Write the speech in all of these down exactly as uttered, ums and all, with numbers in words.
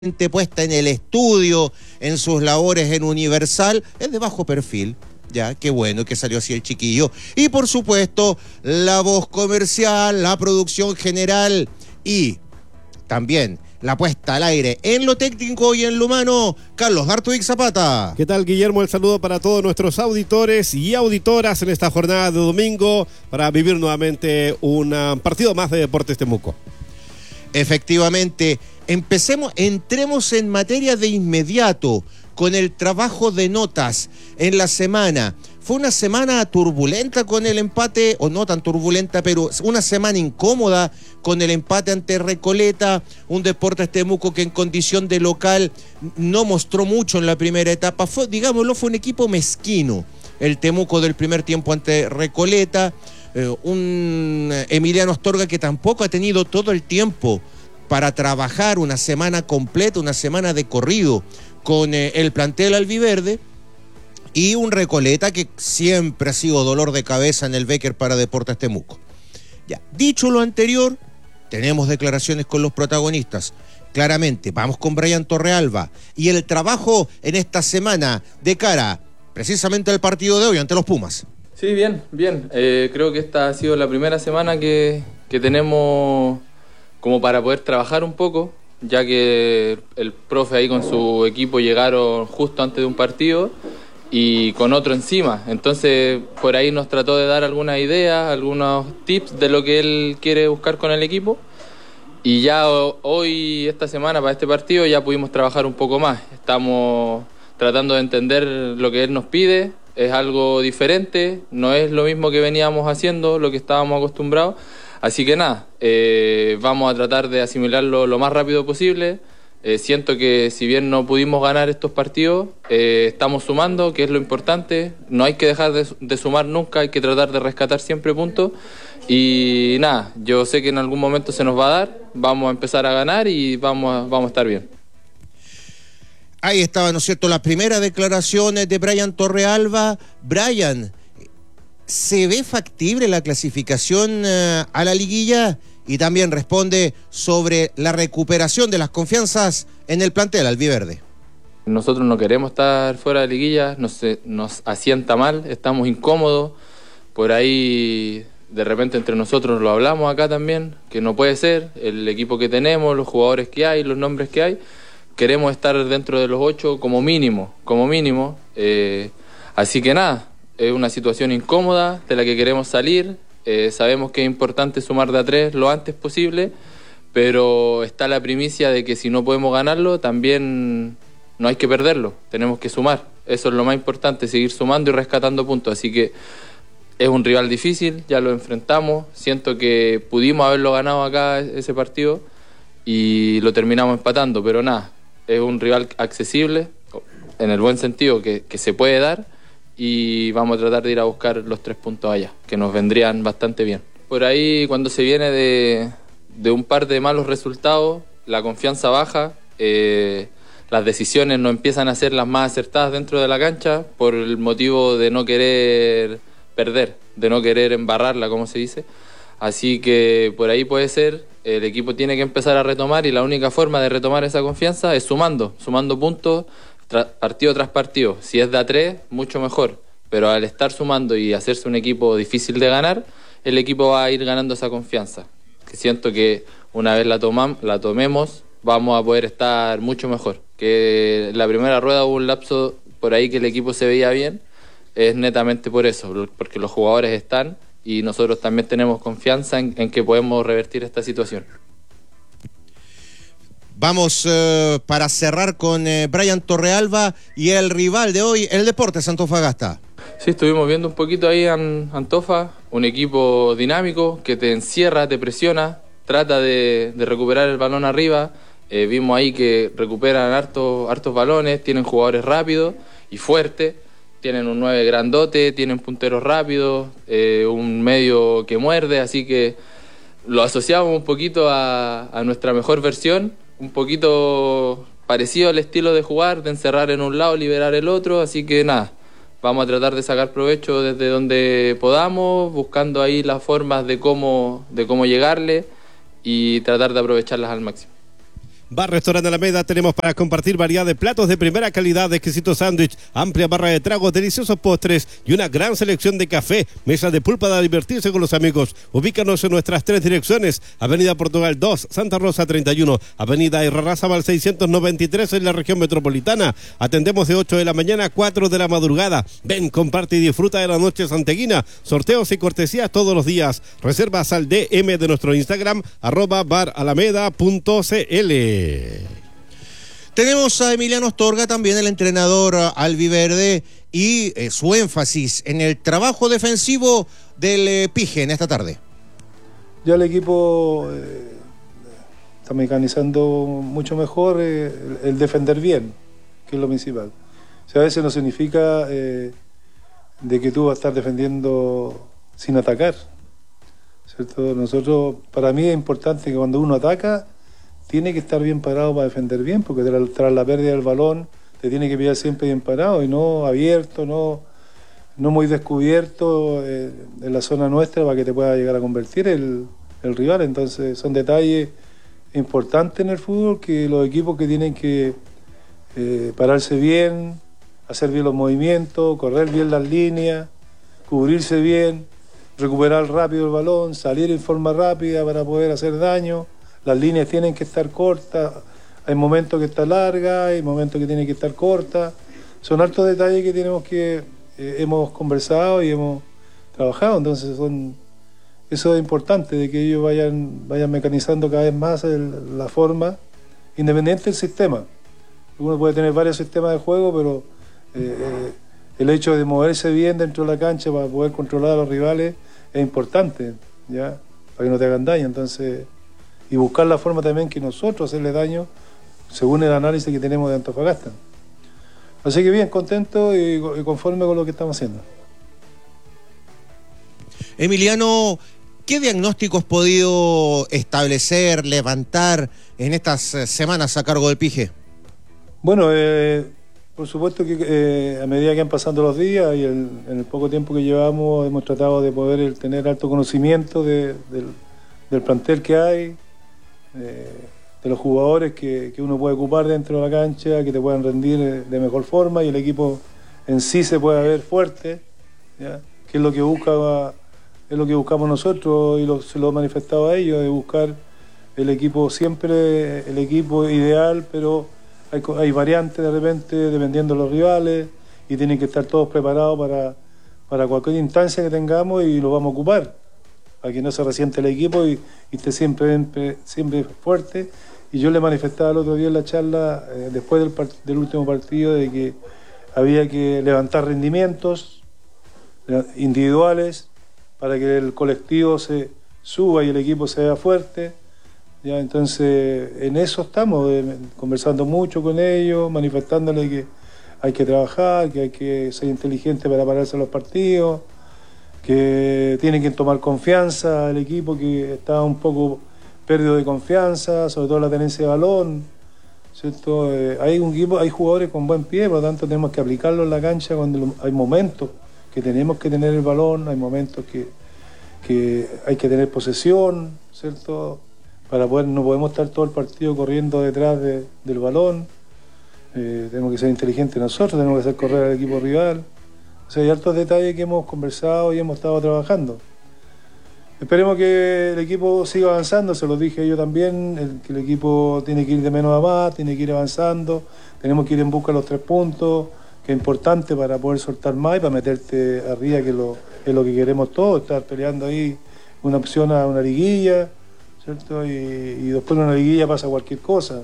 puesta en el estudio, en sus labores en Universal, es de bajo perfil. Ya, qué bueno que salió así el chiquillo. Y por supuesto, la voz comercial, la producción general y también la puesta al aire en lo técnico y en lo humano, Carlos Hartwig Zapata. ¿Qué tal, Guillermo? El saludo para todos nuestros auditores y auditoras en esta jornada de domingo para vivir nuevamente un partido más de Deportes Temuco. Efectivamente, empecemos, entremos en materia de inmediato con el trabajo de notas en la semana. Fue una semana turbulenta con el empate, o no tan turbulenta, pero una semana incómoda con el empate ante Recoleta, un Deportes Temuco que en condición de local no mostró mucho en la primera etapa. Fue, digámoslo, fue un equipo mezquino, el Temuco del primer tiempo ante Recoleta. Eh, un Emiliano Astorga que tampoco ha tenido todo el tiempo para trabajar una semana completa, una semana de corrido con eh, el plantel albiverde, y un Recoleta que siempre ha sido dolor de cabeza en el Becker para Deportes Temuco. Ya, dicho lo anterior, tenemos declaraciones con los protagonistas. Claramente, vamos con Brian Torrealba y el trabajo en esta semana de cara precisamente al partido de hoy ante los Pumas. Sí, bien, bien. Eh, creo que esta ha sido la primera semana que, que tenemos como para poder trabajar un poco, ya que el profe ahí con su equipo llegaron justo antes de un partido y con otro encima. Entonces, por ahí nos trató de dar algunas ideas, algunos tips de lo que él quiere buscar con el equipo. Y ya hoy, esta semana, para este partido, ya pudimos trabajar un poco más. Estamos tratando de entender lo que él nos pide. Es algo diferente, no es lo mismo que veníamos haciendo, lo que estábamos acostumbrados. Así que nada, eh, vamos a tratar de asimilarlo lo más rápido posible. Eh, siento que si bien no pudimos ganar estos partidos, eh, estamos sumando, que es lo importante. No hay que dejar de, de sumar nunca, hay que tratar de rescatar siempre puntos. Y nada, yo sé que en algún momento se nos va a dar, vamos a empezar a ganar y vamos a, vamos a estar bien. Ahí estaba, ¿no es cierto?, las primeras declaraciones de Brian Torrealba. Brian, ¿se ve factible la clasificación uh, a la liguilla? Y también responde sobre la recuperación de las confianzas en el plantel albiverde. Nosotros no queremos estar fuera de liguilla, nos, nos asienta mal, estamos incómodos. Por ahí, de repente entre nosotros lo hablamos acá también, que no puede ser, el equipo que tenemos, los jugadores que hay, los nombres que hay. Queremos estar dentro de los ocho como mínimo, como mínimo. Eh, así que nada, es una situación incómoda de la que queremos salir. Eh, sabemos que es importante sumar de a tres lo antes posible, pero está la primicia de que si no podemos ganarlo, también no hay que perderlo. Tenemos que sumar. Eso es lo más importante, seguir sumando y rescatando puntos. Así que es un rival difícil, ya lo enfrentamos. Siento que pudimos haberlo ganado acá ese partido y lo terminamos empatando, pero nada. Es un rival accesible, en el buen sentido, que, que se puede dar, y vamos a tratar de ir a buscar los tres puntos allá, que nos vendrían bastante bien. Por ahí, cuando se viene de, de un par de malos resultados, la confianza baja, eh, las decisiones no empiezan a ser las más acertadas dentro de la cancha por el motivo de no querer perder, de no querer embarrarla, como se dice. Así que por ahí puede ser, el equipo tiene que empezar a retomar y la única forma de retomar esa confianza es sumando, sumando puntos tra- partido tras partido. Si es de a tres, mucho mejor, pero al estar sumando y hacerse un equipo difícil de ganar, el equipo va a ir ganando esa confianza. Que siento que una vez la, tomam- la tomemos, vamos a poder estar mucho mejor. Que en la primera rueda hubo un lapso por ahí que el equipo se veía bien, es netamente por eso, porque los jugadores están y nosotros también tenemos confianza en, en que podemos revertir esta situación. Vamos uh, para cerrar con uh, Brian Torrealba y el rival de hoy, el Deportes Antofagasta. Sí, estuvimos viendo un poquito ahí en Antofa, un equipo dinámico que te encierra, te presiona, trata de, de recuperar el balón arriba. Eh, vimos ahí que recuperan hartos, hartos balones, tienen jugadores rápidos y fuertes. Tienen un nueve grandote, tienen punteros rápidos, eh, un medio que muerde, así que lo asociamos un poquito a, a nuestra mejor versión, un poquito parecido al estilo de jugar, de encerrar en un lado, liberar el otro, así que nada, vamos a tratar de sacar provecho desde donde podamos, buscando ahí las formas de cómo, de cómo llegarle y tratar de aprovecharlas al máximo. Bar Restaurante Alameda tenemos para compartir variedad de platos de primera calidad, exquisito sándwich, amplia barra de tragos, deliciosos postres y una gran selección de café, mesa de pulpa para divertirse con los amigos. Ubícanos en nuestras tres direcciones: Avenida Portugal dos, Santa Rosa treinta y uno, Avenida Irarrázaval seiscientos noventa y tres en la región metropolitana. Atendemos de ocho de la mañana a cuatro de la madrugada. Ven, comparte y disfruta de la noche santeguina. Sorteos y cortesías todos los días. Reservas al D M de nuestro Instagram, arroba baralameda punto cl. Tenemos a Emiliano Astorga, también el entrenador albiverde, y eh, su énfasis en el trabajo defensivo del eh, Pige en esta tarde. Ya el equipo eh, está mecanizando mucho mejor eh, el, el defender bien, que es lo principal. O sea, a veces no significa eh, de que tú vas a estar defendiendo sin atacar, ¿cierto? Nosotros, para mí es importante que cuando uno ataca, tiene que estar bien parado para defender bien, porque tras, tras la pérdida del balón te tiene que pillar siempre bien parado y no abierto, no, no muy descubierto eh, en la zona nuestra para que te pueda llegar a convertir el, el rival. Entonces son detalles importantes en el fútbol, que los equipos que tienen que eh, pararse bien, hacer bien los movimientos, correr bien las líneas, cubrirse bien, recuperar rápido el balón, salir en forma rápida para poder hacer daño. Las líneas tienen que estar cortas, hay momentos que está larga, hay momentos que tienen que estar cortas. Son hartos detalles que tenemos que eh, hemos conversado y hemos trabajado, entonces son eso es importante, de que ellos vayan vayan mecanizando cada vez más el, la forma, independiente del sistema. Uno puede tener varios sistemas de juego, pero eh, eh, el hecho de moverse bien dentro de la cancha para poder controlar a los rivales es importante, ya, para que no te hagan daño. Entonces, y buscar la forma también que nosotros hacerle daño según el análisis que tenemos de Antofagasta. Así que bien, contento y, y conforme con lo que estamos haciendo. Emiliano, ¿qué diagnóstico has podido establecer, levantar en estas semanas a cargo del Pige? Bueno, eh, por supuesto que eh, a medida que han pasado los días y el, en el poco tiempo que llevamos hemos tratado de poder el, tener alto conocimiento de, del, del plantel que hay, Eh, de los jugadores que, que uno puede ocupar dentro de la cancha, que te puedan rendir de mejor forma y el equipo en sí se pueda ver fuerte, ¿ya? Que es lo que busca, es lo que buscamos nosotros y lo, se lo he manifestado a ellos, de buscar el equipo siempre, el equipo ideal, pero hay, hay variantes de repente dependiendo de los rivales y tienen que estar todos preparados para, para cualquier instancia que tengamos y lo vamos a ocupar, para que no se resiente el equipo y, y esté siempre, siempre fuerte. Y yo le manifestaba el otro día en la charla, eh, después del, del último partido, de que había que levantar rendimientos individuales para que el colectivo se suba y el equipo se vea fuerte. Ya, entonces, en eso estamos, eh, conversando mucho con ellos, manifestándole que hay que trabajar, que hay que ser inteligente para pararse en los partidos, que tienen que tomar confianza al equipo que está un poco perdido de confianza, sobre todo la tenencia de balón, ¿cierto? Eh, hay un equipo, hay jugadores con buen pie, por lo tanto tenemos que aplicarlo en la cancha cuando lo, hay momentos que tenemos que tener el balón, hay momentos que, que hay que tener posesión, ¿cierto? Para poder, no podemos estar todo el partido corriendo detrás de, del balón, eh, tenemos que ser inteligentes nosotros, tenemos que hacer correr al equipo rival. O sea, hay altos detalles que hemos conversado y hemos estado trabajando. Esperemos que el equipo siga avanzando, se lo dije yo también, el, que el equipo tiene que ir de menos a más, tiene que ir avanzando, tenemos que ir en busca de los tres puntos, que es importante para poder soltar más y para meterte arriba, que lo, es lo que queremos todos, estar peleando ahí una opción a una liguilla, ¿cierto? Y, y después de una liguilla pasa cualquier cosa.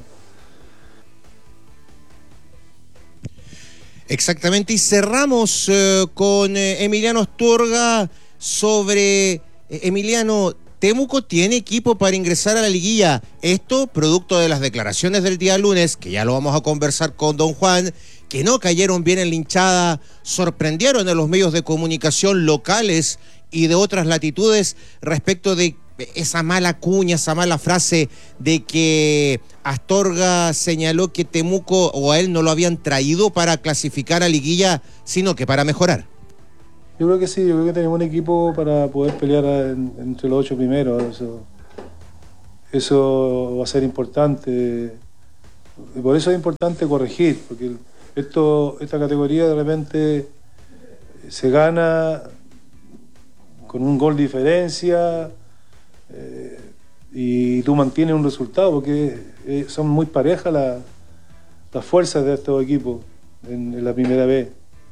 Exactamente, y cerramos eh, con eh, Emiliano Astorga sobre eh, Emiliano. Temuco tiene equipo para ingresar a la liguilla. Esto producto de las declaraciones del día lunes, que ya lo vamos a conversar con don Juan, que no cayeron bien en la hinchada, sorprendieron a los medios de comunicación locales y de otras latitudes respecto de esa mala cuña, esa mala frase de que Astorga señaló que Temuco o a él no lo habían traído para clasificar a liguilla, sino que para mejorar. Yo creo que sí, yo creo que tenemos un equipo para poder pelear en, entre los ocho primeros. Eso, eso va a ser importante. Y por eso es importante corregir, porque esto, esta categoría de repente se gana con un gol de diferencia eh, y tú mantienes un resultado, porque eh, son muy parejas la, las fuerzas de estos equipos en, en la primera vez.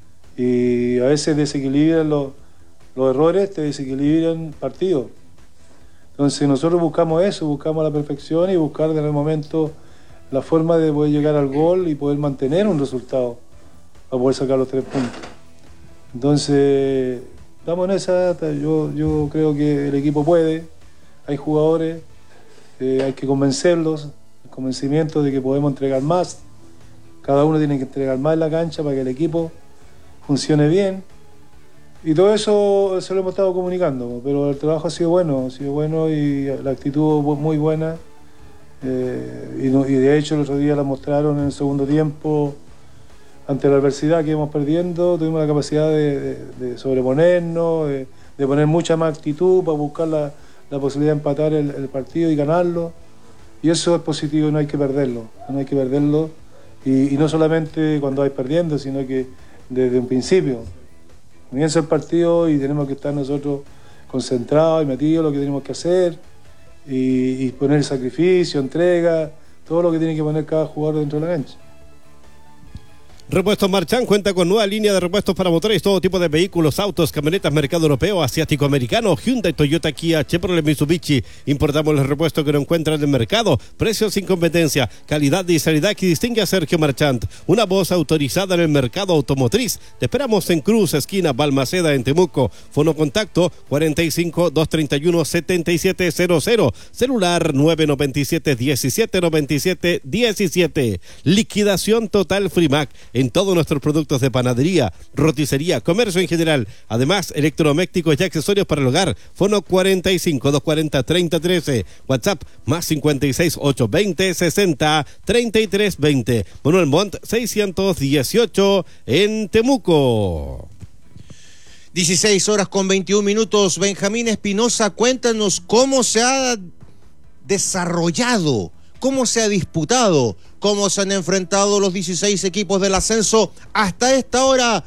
Y a veces desequilibran los, los errores, te desequilibran partidos. Entonces nosotros buscamos eso, buscamos la perfección y buscar en el momento la forma de poder llegar al gol y poder mantener un resultado para poder sacar los tres puntos. Entonces, estamos en esa, yo, yo creo que el equipo puede, hay jugadores, eh, hay que convencerlos, el convencimiento de que podemos entregar más, cada uno tiene que entregar más en la cancha para que el equipo funcione bien. Y todo eso se lo hemos estado comunicando, pero el trabajo ha sido bueno, ha sido bueno y la actitud muy buena. Eh, y, no, y de hecho el otro día la mostraron en el segundo tiempo, ante la adversidad que íbamos perdiendo, tuvimos la capacidad de, de, de sobreponernos, de, de poner mucha más actitud para buscar la, la posibilidad de empatar el, el partido y ganarlo. Y eso es positivo, no hay que perderlo, no hay que perderlo. Y, y no solamente cuando vais perdiendo, sino que desde un principio. Comienza el partido y tenemos que estar nosotros concentrados y metidos en lo que tenemos que hacer y, y poner sacrificio, entrega, todo lo que tiene que poner cada jugador dentro de la cancha. Repuestos Marchand cuenta con nueva línea de repuestos para motores, todo tipo de vehículos, autos, camionetas, mercado europeo, asiático, americano, Hyundai, Toyota, Kia, Chevrolet, Mitsubishi. Importamos los repuestos que no encuentran en el mercado, precios sin competencia, calidad y calidad que distingue a Sergio Marchand, una voz autorizada en el mercado automotriz. Te esperamos en Cruz, esquina Balmaceda, en Temuco. Fono contacto cuarenta y cinco, doscientos treinta y uno, setenta y siete cero cero, celular nueve noventa y siete, diecisiete noventa y siete diecisiete. Liquidación total Frimac en todos nuestros productos de panadería, roticería, comercio en general. Además, electrodomésticos y accesorios para el hogar. Fono cuarenta y cinco, doscientos cuarenta, treinta trece. WhatsApp más cincuenta y seis, ochocientos veinte, sesenta, treinta y tres veinte. Manuel Montt seiscientos dieciocho en Temuco. dieciséis horas con veintiún minutos. Benjamín Espinosa, cuéntanos cómo se ha desarrollado, cómo se ha disputado, cómo se han enfrentado los dieciséis equipos del ascenso hasta esta hora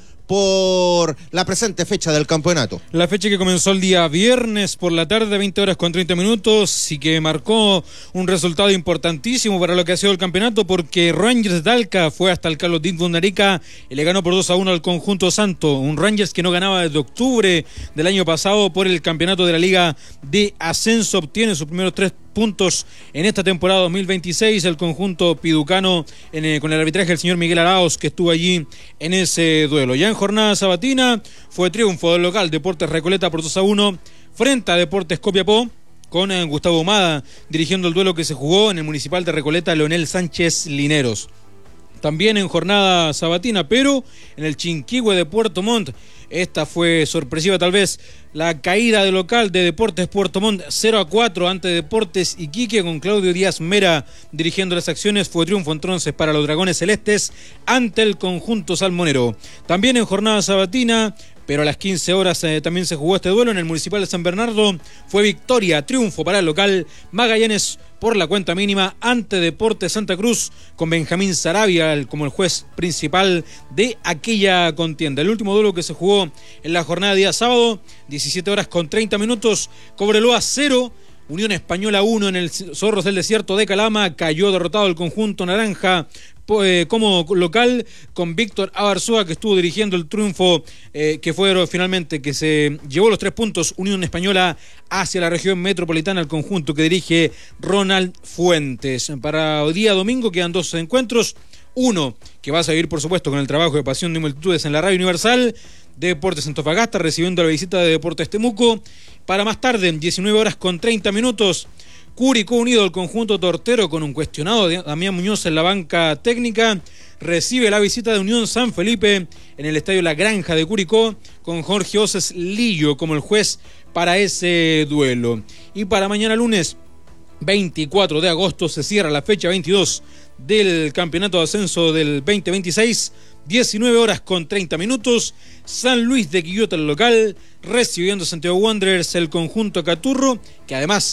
por la presente fecha del campeonato. La fecha que comenzó el día viernes por la tarde, veinte horas con treinta minutos, y que marcó un resultado importantísimo para lo que ha sido el campeonato, porque Rangers de Talca fue hasta el Carlos Dittborn de Arica y le ganó por dos a uno al conjunto santo. Un Rangers que no ganaba desde octubre del año pasado por el campeonato de la Liga de Ascenso. Obtiene sus primeros tres puntos en esta temporada dos mil veintiséis, el conjunto piducano en, eh, con el arbitraje del señor Miguel Arauz, que estuvo allí en ese duelo. Ya en jornada sabatina fue triunfo del local Deportes Recoleta por dos a uno frente a Deportes Copiapó, con eh, Gustavo Humada dirigiendo el duelo que se jugó en el Municipal de Recoleta, Leonel Sánchez Lineros. También en jornada sabatina, pero en el Chinquihue de Puerto Montt, esta fue sorpresiva tal vez, la caída del local de Deportes Puerto Montt cero a cuatro ante Deportes Iquique, con Claudio Díaz Mera dirigiendo las acciones. Fue triunfo entonces para los Dragones Celestes ante el conjunto salmonero. También en jornada sabatina, pero a las quince horas eh, también se jugó este duelo en el Municipal de San Bernardo. Fue victoria, triunfo para el local Magallanes por la cuenta mínima ante Deportes Santa Cruz, con Benjamín Sarabia como el juez principal de aquella contienda. El último duelo que se jugó en la jornada de día sábado, diecisiete horas con treinta minutos, Cobreloa cero, Unión Española uno en el Zorros del Desierto de Calama. Cayó derrotado el conjunto naranja eh, como local, con Víctor Abarzúa, que estuvo dirigiendo el triunfo eh, que fue finalmente que se llevó los tres puntos Unión Española hacia la región metropolitana, el conjunto que dirige Ronald Fuentes. Para hoy día domingo quedan dos encuentros, uno que va a seguir por supuesto con el trabajo de Pasión de Multitudes en la Radio Universal, Deportes Antofagasta recibiendo la visita de Deportes Temuco. Para más tarde, en diecinueve horas con treinta minutos, Curicó Unido, el conjunto tortero, con un cuestionado de Damián Muñoz en la banca técnica, recibe la visita de Unión San Felipe en el estadio La Granja de Curicó, con Jorge Oces Lillo como el juez para ese duelo. Y para mañana lunes veinticuatro de agosto se cierra la fecha veintidós del campeonato de ascenso del veinte veintiséis, diecinueve horas con treinta minutos, San Luis de Quillota el local, recibiendo Santiago Wanderers el conjunto Caturro, que además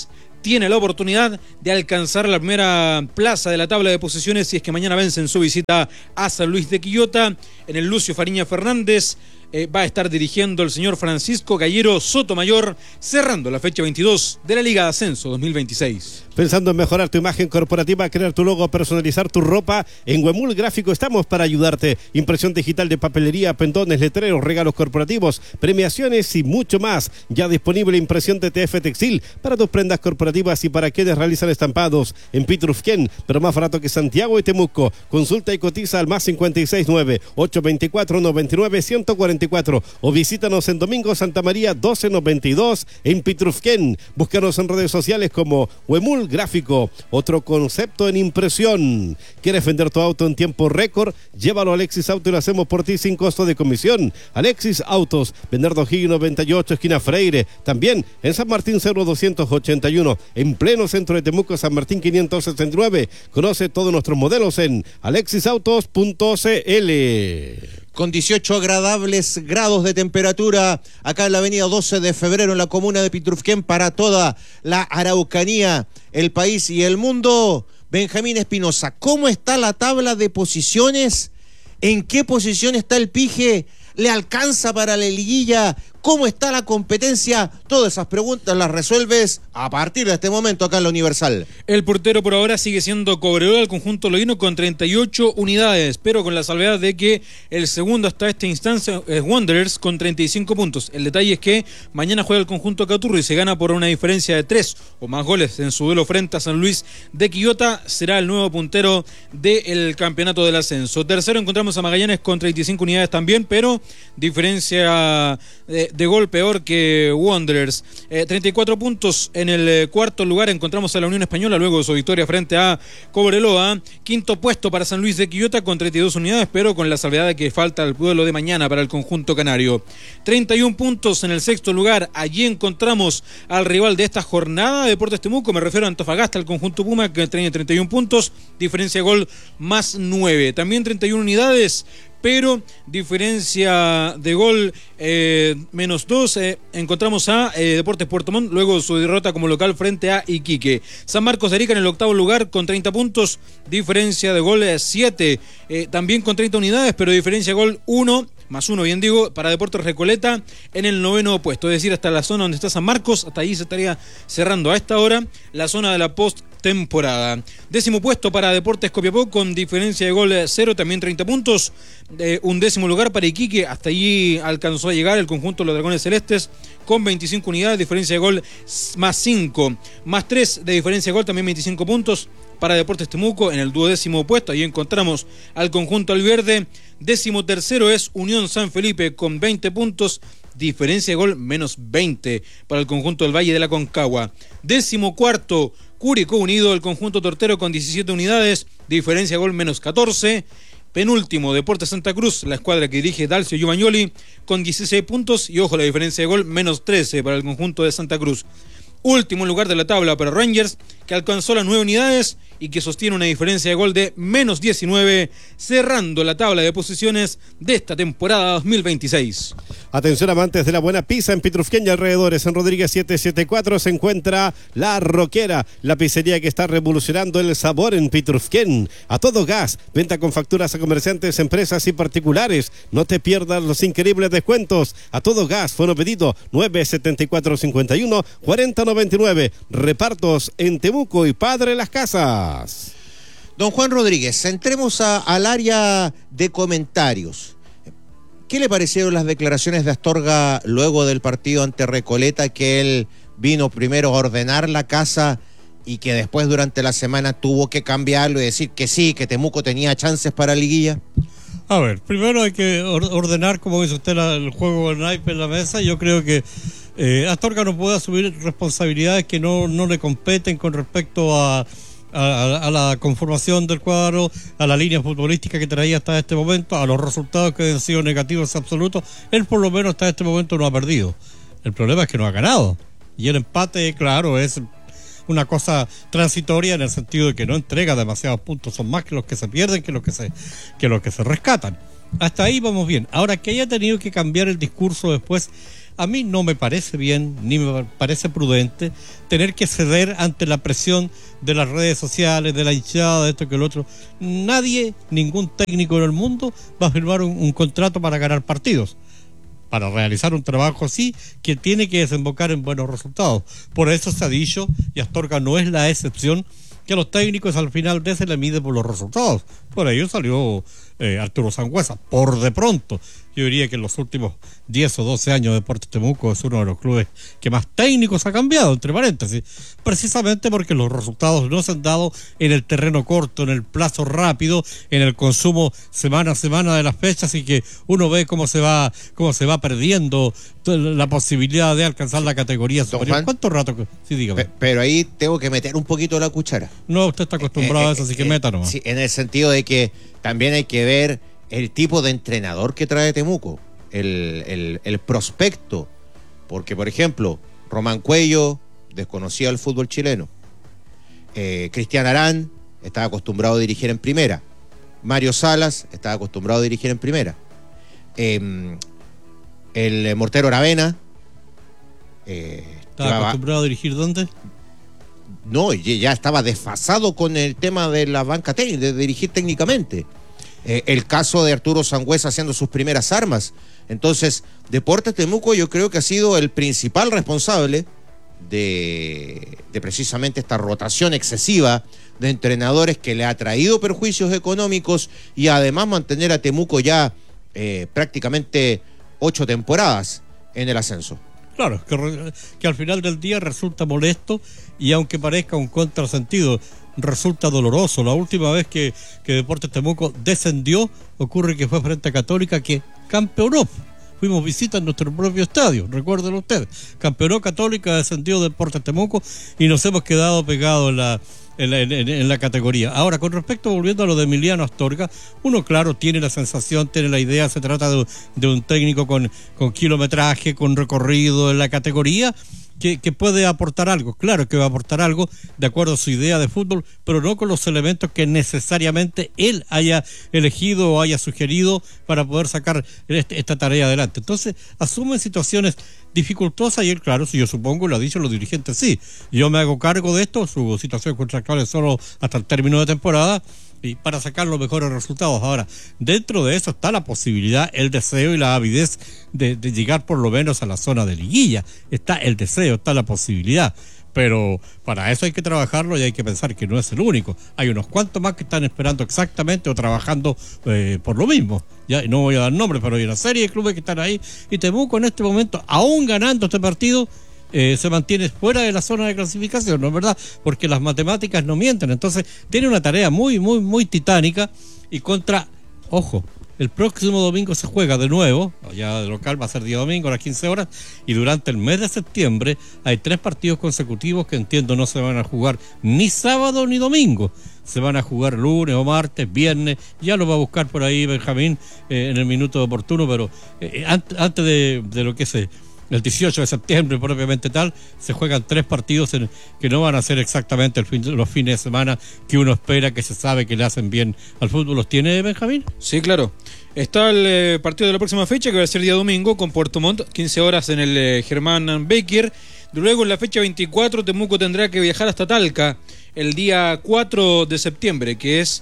tiene la oportunidad de alcanzar la primera plaza de la tabla de posiciones si es que mañana vence en su visita a San Luis de Quillota. En el Lucio Fariña Fernández eh, va a estar dirigiendo el señor Francisco Gallero Sotomayor, cerrando la fecha veintidós de la Liga de Ascenso dos mil veintiséis. Pensando en mejorar tu imagen corporativa, crear tu logo, personalizar tu ropa, en Huemul Gráfico estamos para ayudarte. Impresión digital de papelería, pendones, letreros, regalos corporativos, premiaciones y mucho más. Ya disponible impresión de T F Textil para tus prendas corporativas y para quienes realizan estampados en Pitrufquén, pero más barato que Santiago y Temuco. Consulta y cotiza al más cincuenta y seis nueve, ochocientos veinticuatro, noventa y nueve, ciento cuarenta y cuatro o visítanos en Domingo Santa María doce noventa y dos en Pitrufquén. Búscanos en redes sociales como Huemul Gráfico, otro concepto en impresión. ¿Quieres vender tu auto en tiempo récord? Llévalo a Alexis Auto y lo hacemos por ti sin costo de comisión. Alexis Autos, Bernardo O'Higgins noventa y ocho, esquina Freire. También en San Martín cero doscientos ochenta y uno, en pleno centro de Temuco, San Martín quinientos sesenta y nueve. Conoce todos nuestros modelos en alexis autos punto c l. Con dieciocho agradables grados de temperatura acá en la avenida doce de febrero en la comuna de Pitrufquén para toda la Araucanía, el país y el mundo. Benjamín Espinosa, ¿cómo está la tabla de posiciones? ¿En qué posición está el Pige? ¿Le alcanza para la liguilla? ¿Cómo está la competencia? Todas esas preguntas las resuelves a partir de este momento acá en la Universal. El portero por ahora sigue siendo Cobreloa, el conjunto loíno, con treinta y ocho unidades, pero con la salvedad de que el segundo hasta esta instancia es Wanderers con treinta y cinco puntos. El detalle es que mañana juega el conjunto Caturro y se gana por una diferencia de tres o más goles en su duelo frente a San Luis de Quillota. Será el nuevo puntero del campeonato del ascenso. Tercero encontramos a Magallanes con treinta y cinco unidades también, pero diferencia de, de gol peor que Wanderers. Eh, treinta y cuatro puntos. En el eh, cuarto lugar encontramos a la Unión Española luego de su victoria frente a Cobreloa. Quinto puesto para San Luis de Quillota con treinta y dos unidades, pero con la salvedad de que falta el duelo de mañana para el conjunto canario. treinta y un puntos en el sexto lugar. Allí encontramos al rival de esta jornada, Deportes Temuco. Me refiero a Antofagasta, el conjunto Puma, que tiene treinta y un puntos, diferencia de gol más nueve. También treinta y una unidades, pero diferencia de gol eh, menos dos. Eh, encontramos a eh, Deportes Puerto Montt luego de su derrota como local frente a Iquique. San Marcos de Arica en el octavo lugar con treinta puntos, diferencia de gol siete, eh, también con treinta unidades, pero diferencia de gol uno, más uno, bien digo, para Deportes Recoleta en el noveno puesto, es decir, hasta la zona donde está San Marcos, hasta ahí se estaría cerrando a esta hora la zona de la post temporada. Décimo puesto para Deportes Copiapó con diferencia de gol cero, también treinta puntos. Eh, un décimo lugar para Iquique, hasta allí alcanzó a llegar el conjunto de los Dragones Celestes con veinticinco unidades, diferencia de gol más cinco, más tres de diferencia de gol, también veinticinco puntos para Deportes Temuco en el duodécimo puesto. Ahí encontramos al conjunto albiverde. Décimo tercero es Unión San Felipe con veinte puntos, diferencia de gol menos veinte para el conjunto del Valle de la Concagua. Décimo cuarto, Curicó Unido, el conjunto tortero con diecisiete unidades, diferencia de gol menos catorce. Penúltimo, Deportes Santa Cruz, la escuadra que dirige Dalcio Yumagnoli, con dieciséis puntos y ojo la diferencia de gol menos trece para el conjunto de Santa Cruz. Último lugar de la tabla para Rangers, que alcanzó las nueve unidades y que sostiene una diferencia de gol de menos diecinueve, cerrando la tabla de posiciones de esta temporada dos mil veintiséis. Atención amantes de la buena pizza en Pitrufquén y alrededores. En Rodríguez setecientos setenta y cuatro se encuentra La Roquera, la pizzería que está revolucionando el sabor en Pitrufquén. A todo gas, venta con facturas a comerciantes, empresas y particulares. No te pierdas los increíbles descuentos. A todo gas, fono pedido nueve setenta y cuatro cincuenta y uno cuarenta noventa y nueve. Repartos en Temuco y Padre Las Casas. Don Juan Rodríguez, entremos a, al área de comentarios. ¿Qué le parecieron las declaraciones de Astorga luego del partido ante Recoleta, que él vino primero a ordenar la casa y que después durante la semana tuvo que cambiarlo y decir que sí, que Temuco tenía chances para liguilla? A ver, primero hay que ordenar, como dice usted, la, el juego del naipe en la mesa. Yo creo que eh, Astorga no puede asumir responsabilidades que no, no le competen con respecto a A, a la conformación del cuadro, a la línea futbolística que traía hasta este momento, a los resultados que han sido negativos absolutos. Él por lo menos hasta este momento no ha perdido. El problema es que no ha ganado. Y el empate, claro, es una cosa transitoria en el sentido de que no entrega demasiados puntos. Son más que los que se pierden que los que se, que los que se rescatan. Hasta ahí vamos bien. Ahora, que haya tenido que cambiar el discurso después a mí no me parece bien, ni me parece prudente, tener que ceder ante la presión de las redes sociales, de la hinchada, de esto que el otro. Nadie, ningún técnico en el mundo va a firmar un, un contrato para ganar partidos. Para realizar un trabajo así, que tiene que desembocar en buenos resultados. Por eso se ha dicho, y Astorga no es la excepción, que a los técnicos al final de se le mide por los resultados. Por ello salió eh, Arturo Sangüesa, por de pronto. Yo diría que en los últimos diez o doce años Deportes Temuco es uno de los clubes que más técnicos ha cambiado, entre paréntesis, precisamente porque los resultados no se han dado en el terreno corto, en el plazo rápido, en el consumo semana a semana de las fechas, y que uno ve cómo se va cómo se va perdiendo la posibilidad de alcanzar la categoría superior. ¿Cuánto rato? Sí, dígame. Pero ahí tengo que meter un poquito la cuchara. No, usted está acostumbrado eh, a eso, eh, así que eh, meta nomás. Sí, en el sentido de que también hay que ver el tipo de entrenador que trae Temuco, el, el, el prospecto, porque por ejemplo Román Cuello desconocía el fútbol chileno, eh, Cristian Arán estaba acostumbrado a dirigir en primera, Mario Salas estaba acostumbrado a dirigir en primera, eh, el Mortero Aravena eh, ¿estaba llevaba, acostumbrado a dirigir dónde? No, ya estaba desfasado con el tema de la banca técnica, de dirigir técnicamente. Eh, el caso de Arturo Sangüesa haciendo sus primeras armas. Entonces, Deportes Temuco yo creo que ha sido el principal responsable de, de precisamente esta rotación excesiva de entrenadores que le ha traído perjuicios económicos y además mantener a Temuco ya eh, prácticamente ocho temporadas en el ascenso. Claro, que, que al final del día resulta molesto y aunque parezca un contrasentido, resulta doloroso. La última vez que, que Deportes Temuco descendió, ocurre que fue frente a Católica, que campeonó. Fuimos visita en nuestro propio estadio, recuérdenlo ustedes. Campeonó Católica, descendió Deportes Temuco y nos hemos quedado pegados en la, en la, en, en la categoría. Ahora, con respecto, volviendo a lo de Emiliano Astorga, uno, claro, tiene la sensación, tiene la idea, se trata de, de un técnico con, con kilometraje, con recorrido en la categoría, Que, que puede aportar algo, claro que va a aportar algo de acuerdo a su idea de fútbol, pero no con los elementos que necesariamente él haya elegido o haya sugerido para poder sacar este, esta tarea adelante. Entonces asumen situaciones dificultosas y él, claro, si yo supongo, lo ha dicho los dirigentes, sí, yo me hago cargo de esto, su situación contractual es solo hasta el término de temporada, y para sacar los mejores resultados. Ahora, dentro de eso está la posibilidad, el deseo y la avidez de, de llegar por lo menos a la zona de liguilla. Está el deseo, está la posibilidad, pero para eso hay que trabajarlo y hay que pensar que no es el único. Hay unos cuantos más que están esperando exactamente o trabajando eh, por lo mismo. Ya no voy a dar nombres, pero hay una serie de clubes que están ahí y Temuco en este momento, aún ganando este partido, Eh, se mantiene fuera de la zona de clasificación, ¿no es verdad? Porque las matemáticas no mienten. Entonces tiene una tarea muy, muy, muy titánica y contra, ojo, el próximo domingo se juega de nuevo, ya de local va a ser día domingo a las quince horas, y durante el mes de septiembre hay tres partidos consecutivos que entiendo no se van a jugar ni sábado ni domingo, se van a jugar lunes o martes, viernes, ya lo va a buscar por ahí Benjamín eh, en el minuto oportuno, pero eh, antes, antes de, de lo que se... el dieciocho de septiembre propiamente tal, se juegan tres partidos en, que no van a ser exactamente el fin, los fines de semana que uno espera, que se sabe que le hacen bien al fútbol. ¿Los tiene Benjamín? Sí, claro. Está el eh, partido de la próxima fecha, que va a ser día domingo, con Puerto Montt, quince horas en el eh, Germán Becker. Luego en la fecha veinticuatro, Temuco tendrá que viajar hasta Talca el día cuatro de septiembre, que es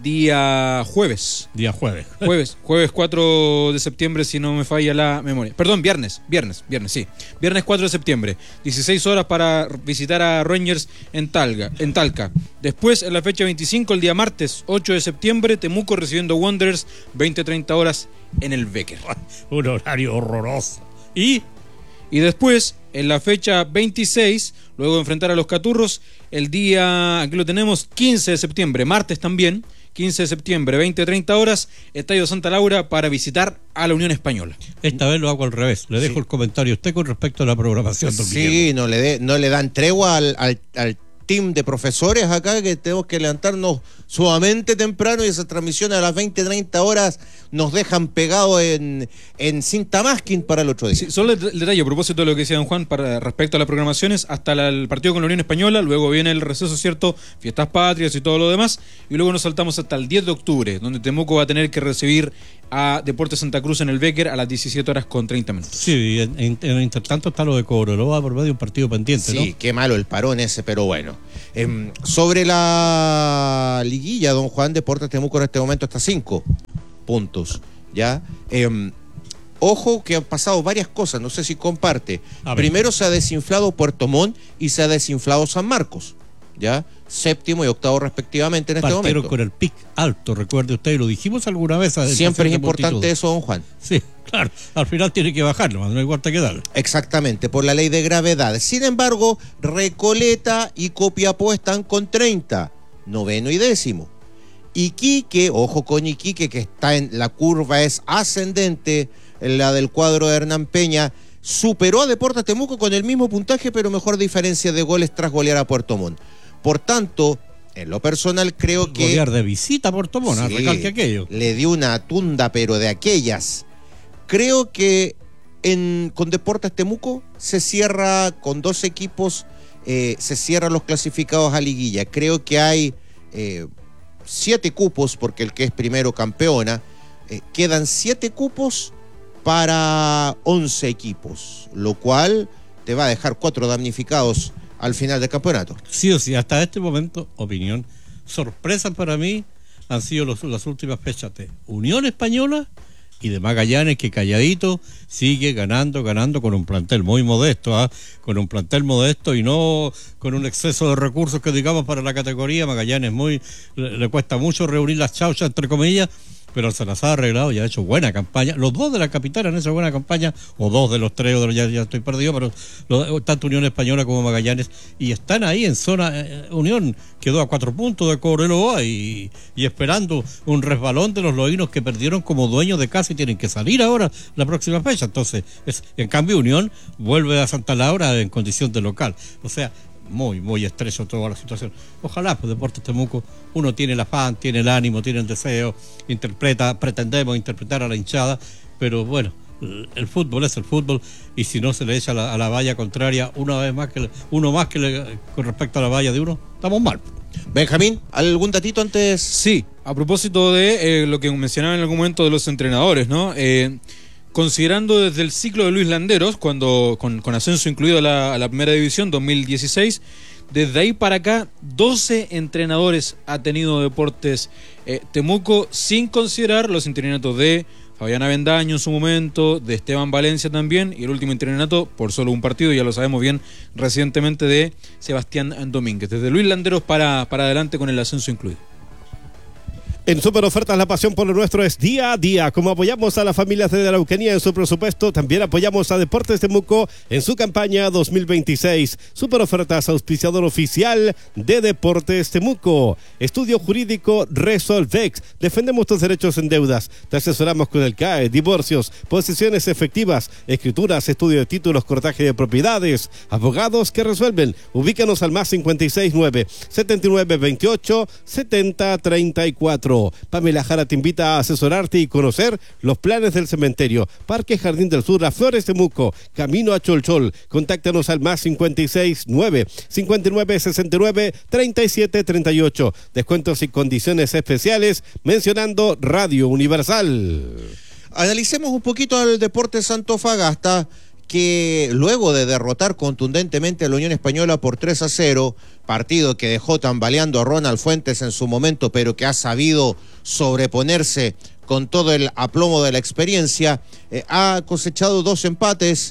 día jueves. Día jueves. Jueves, jueves cuatro de septiembre, si no me falla la memoria. Perdón, viernes, viernes, viernes, sí. Viernes cuatro de septiembre. dieciséis horas para visitar a Rangers en Talca. En Talca. Después, en la fecha veinticinco, el día martes ocho de septiembre, Temuco recibiendo Wanderers, veinte a treinta horas en el Becker. Un horario horroroso. Y... Y después, en la fecha veintiséis, luego de enfrentar a los Caturros, el día, aquí lo tenemos, quince de septiembre, martes también, quince de septiembre, veinte a treinta horas, Estadio Santa Laura para visitar a la Unión Española. Esta vez lo hago al revés, le dejo sí. el comentario a usted con respecto a la programación. Don sí, Guillermo. no le, de, no le dan tregua al, al, al team de profesores acá, que tenemos que levantarnos sumamente temprano y esas transmisiones a las veinte a treinta horas nos dejan pegados en, en cinta masking para el otro día. Sí, solo el detalle a propósito de lo que decía don Juan para respecto a las programaciones, hasta la, el partido con la Unión Española, luego viene el receso, ¿cierto? Fiestas patrias y todo lo demás, y luego nos saltamos hasta el diez de octubre, donde Temuco va a tener que recibir a Deportes Santa Cruz en el Becker a las diecisiete horas con treinta minutos. Sí, en, en, en intertanto está lo de Cobreloa por medio de un partido pendiente, sí, ¿no? Qué malo el parón ese, pero bueno. Eh, sobre la liguilla, don Juan, Deportes Temuco en este momento está a cinco puntos, ¿ya? Eh, ojo que han pasado varias cosas, no sé si comparte. Primero se ha desinflado Puerto Montt y se ha desinflado San Marcos, ¿ya? Séptimo y octavo respectivamente en este Partieron momento. con el pic alto, recuerde usted, y lo dijimos alguna vez. Siempre es importante eso, don Juan. Sí, claro, al final tiene que bajarlo, no hay cuarta que darle. Exactamente, por la ley de gravedad. Sin embargo, Recoleta y Copiapó están con treinta, noveno y décimo. Iquique, ojo con Iquique, que está en la curva es ascendente, en la del cuadro de Hernán Peña, superó a Deportes Temuco con el mismo puntaje, pero mejor diferencia de goles tras golear a Puerto Montt. Por tanto, en lo personal creo que... Golear de visita a Puerto Montt, sí, recalque aquello. Le dio una tunda, pero de aquellas. Creo que en, con Deportes Temuco se cierra con dos equipos, eh, se cierran los clasificados a liguilla. Creo que hay eh, siete cupos, porque el que es primero campeona, eh, quedan siete cupos para once equipos, lo cual te va a dejar cuatro damnificados al final del campeonato. Sí o sí, hasta este momento, opinión, sorpresas para mí han sido los, las últimas fechas de Unión Española y de Magallanes, que calladito sigue ganando, ganando con un plantel muy modesto, ¿eh? con un plantel modesto y no con un exceso de recursos que digamos para la categoría. Magallanes muy le, le cuesta mucho reunir las chauchas, entre comillas, pero se las ha arreglado y ha hecho buena campaña. Los dos de la capital han hecho buena campaña, o dos de los tres, o de los, ya, ya estoy perdido, pero los, tanto Unión Española como Magallanes, y están ahí en zona. Eh, Unión quedó a cuatro puntos de Cobreloa y, y esperando un resbalón de los loínos que perdieron como dueños de casa y tienen que salir ahora la próxima fecha. Entonces, es, en cambio, Unión vuelve a Santa Laura en condición de local. O sea, muy, muy estrecho toda la situación. Ojalá, pues Deportes Temuco, uno tiene el afán, tiene el ánimo, tiene el deseo, interpreta, pretendemos interpretar a la hinchada, pero bueno, el fútbol es el fútbol, y si no se le echa a la, a la valla contraria una vez más, que le, uno más que le, con respecto a la valla de uno, estamos mal. Benjamín, ¿algún datito antes? Sí, a propósito de eh, lo que mencionaba en algún momento de los entrenadores, ¿no? Eh, Considerando desde el ciclo de Luis Landeros, cuando con, con ascenso incluido a la, a la primera división dos mil dieciséis, desde ahí para acá doce entrenadores ha tenido Deportes eh, Temuco, sin considerar los interinatos de Fabián Avendaño en su momento, de Esteban Valencia también, y el último interinato por solo un partido, ya lo sabemos bien, recientemente de Sebastián Domínguez. Desde Luis Landeros para, para adelante con el ascenso incluido. En Super Ofertas, la pasión por lo nuestro es día a día. Como apoyamos a las familias de la Araucanía en su presupuesto, también apoyamos a Deportes Temuco en su campaña dos mil veintiséis. Super Ofertas, auspiciador oficial de Deportes Temuco. Estudio jurídico Resolvex. Defendemos tus derechos en deudas. Te asesoramos con el C A E, divorcios, posesiones efectivas, escrituras, estudio de títulos, cortaje de propiedades. Abogados que resuelven. Ubícanos al más cincuenta y seis nueve, setenta y nueve veintiocho, setenta treinta y cuatro. Pamela Jara te invita a asesorarte y conocer los planes del cementerio. Parque Jardín del Sur, Las Flores Temuco, camino a Cholchol. Contáctanos al más cincuenta y seis nueve, cincuenta y nueve sesenta y nueve, treinta y siete treinta y ocho. Descuentos y condiciones especiales mencionando Radio Universal. Analicemos un poquito al Deportes Antofagasta, que luego de derrotar contundentemente a la Unión Española por tres a cero, partido que dejó tambaleando a Ronald Fuentes en su momento, pero que ha sabido sobreponerse con todo el aplomo de la experiencia, eh, ha cosechado dos empates,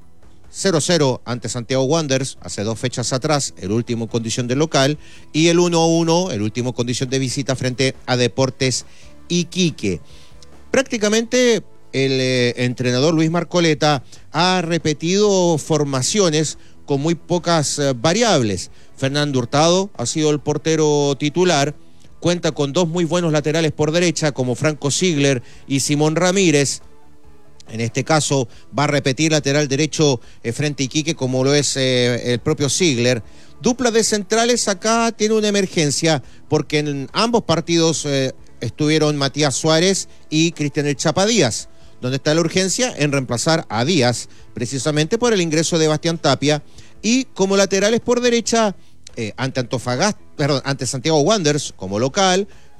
cero cero ante Santiago Wanderers hace dos fechas atrás, el último en condición de local, y el uno a uno, el último en condición de visita frente a Deportes Iquique. Prácticamente el eh, entrenador Luis Marcoleta ha repetido formaciones con muy pocas eh, variables. Fernando Hurtado ha sido el portero titular, cuenta con dos muy buenos laterales por derecha como Franco Ziegler y Simón Ramírez. En este caso va a repetir lateral derecho eh, frente a Iquique, como lo es eh, el propio Ziegler. Dupla de centrales acá tiene una emergencia, porque en ambos partidos eh, estuvieron Matías Suárez y Cristian El Chapa Díaz. Donde está la urgencia en reemplazar a Díaz, precisamente por el ingreso de Bastián Tapia, y como laterales por derecha, eh, ante Antofagasta, perdón, ante Santiago Wanderers como local,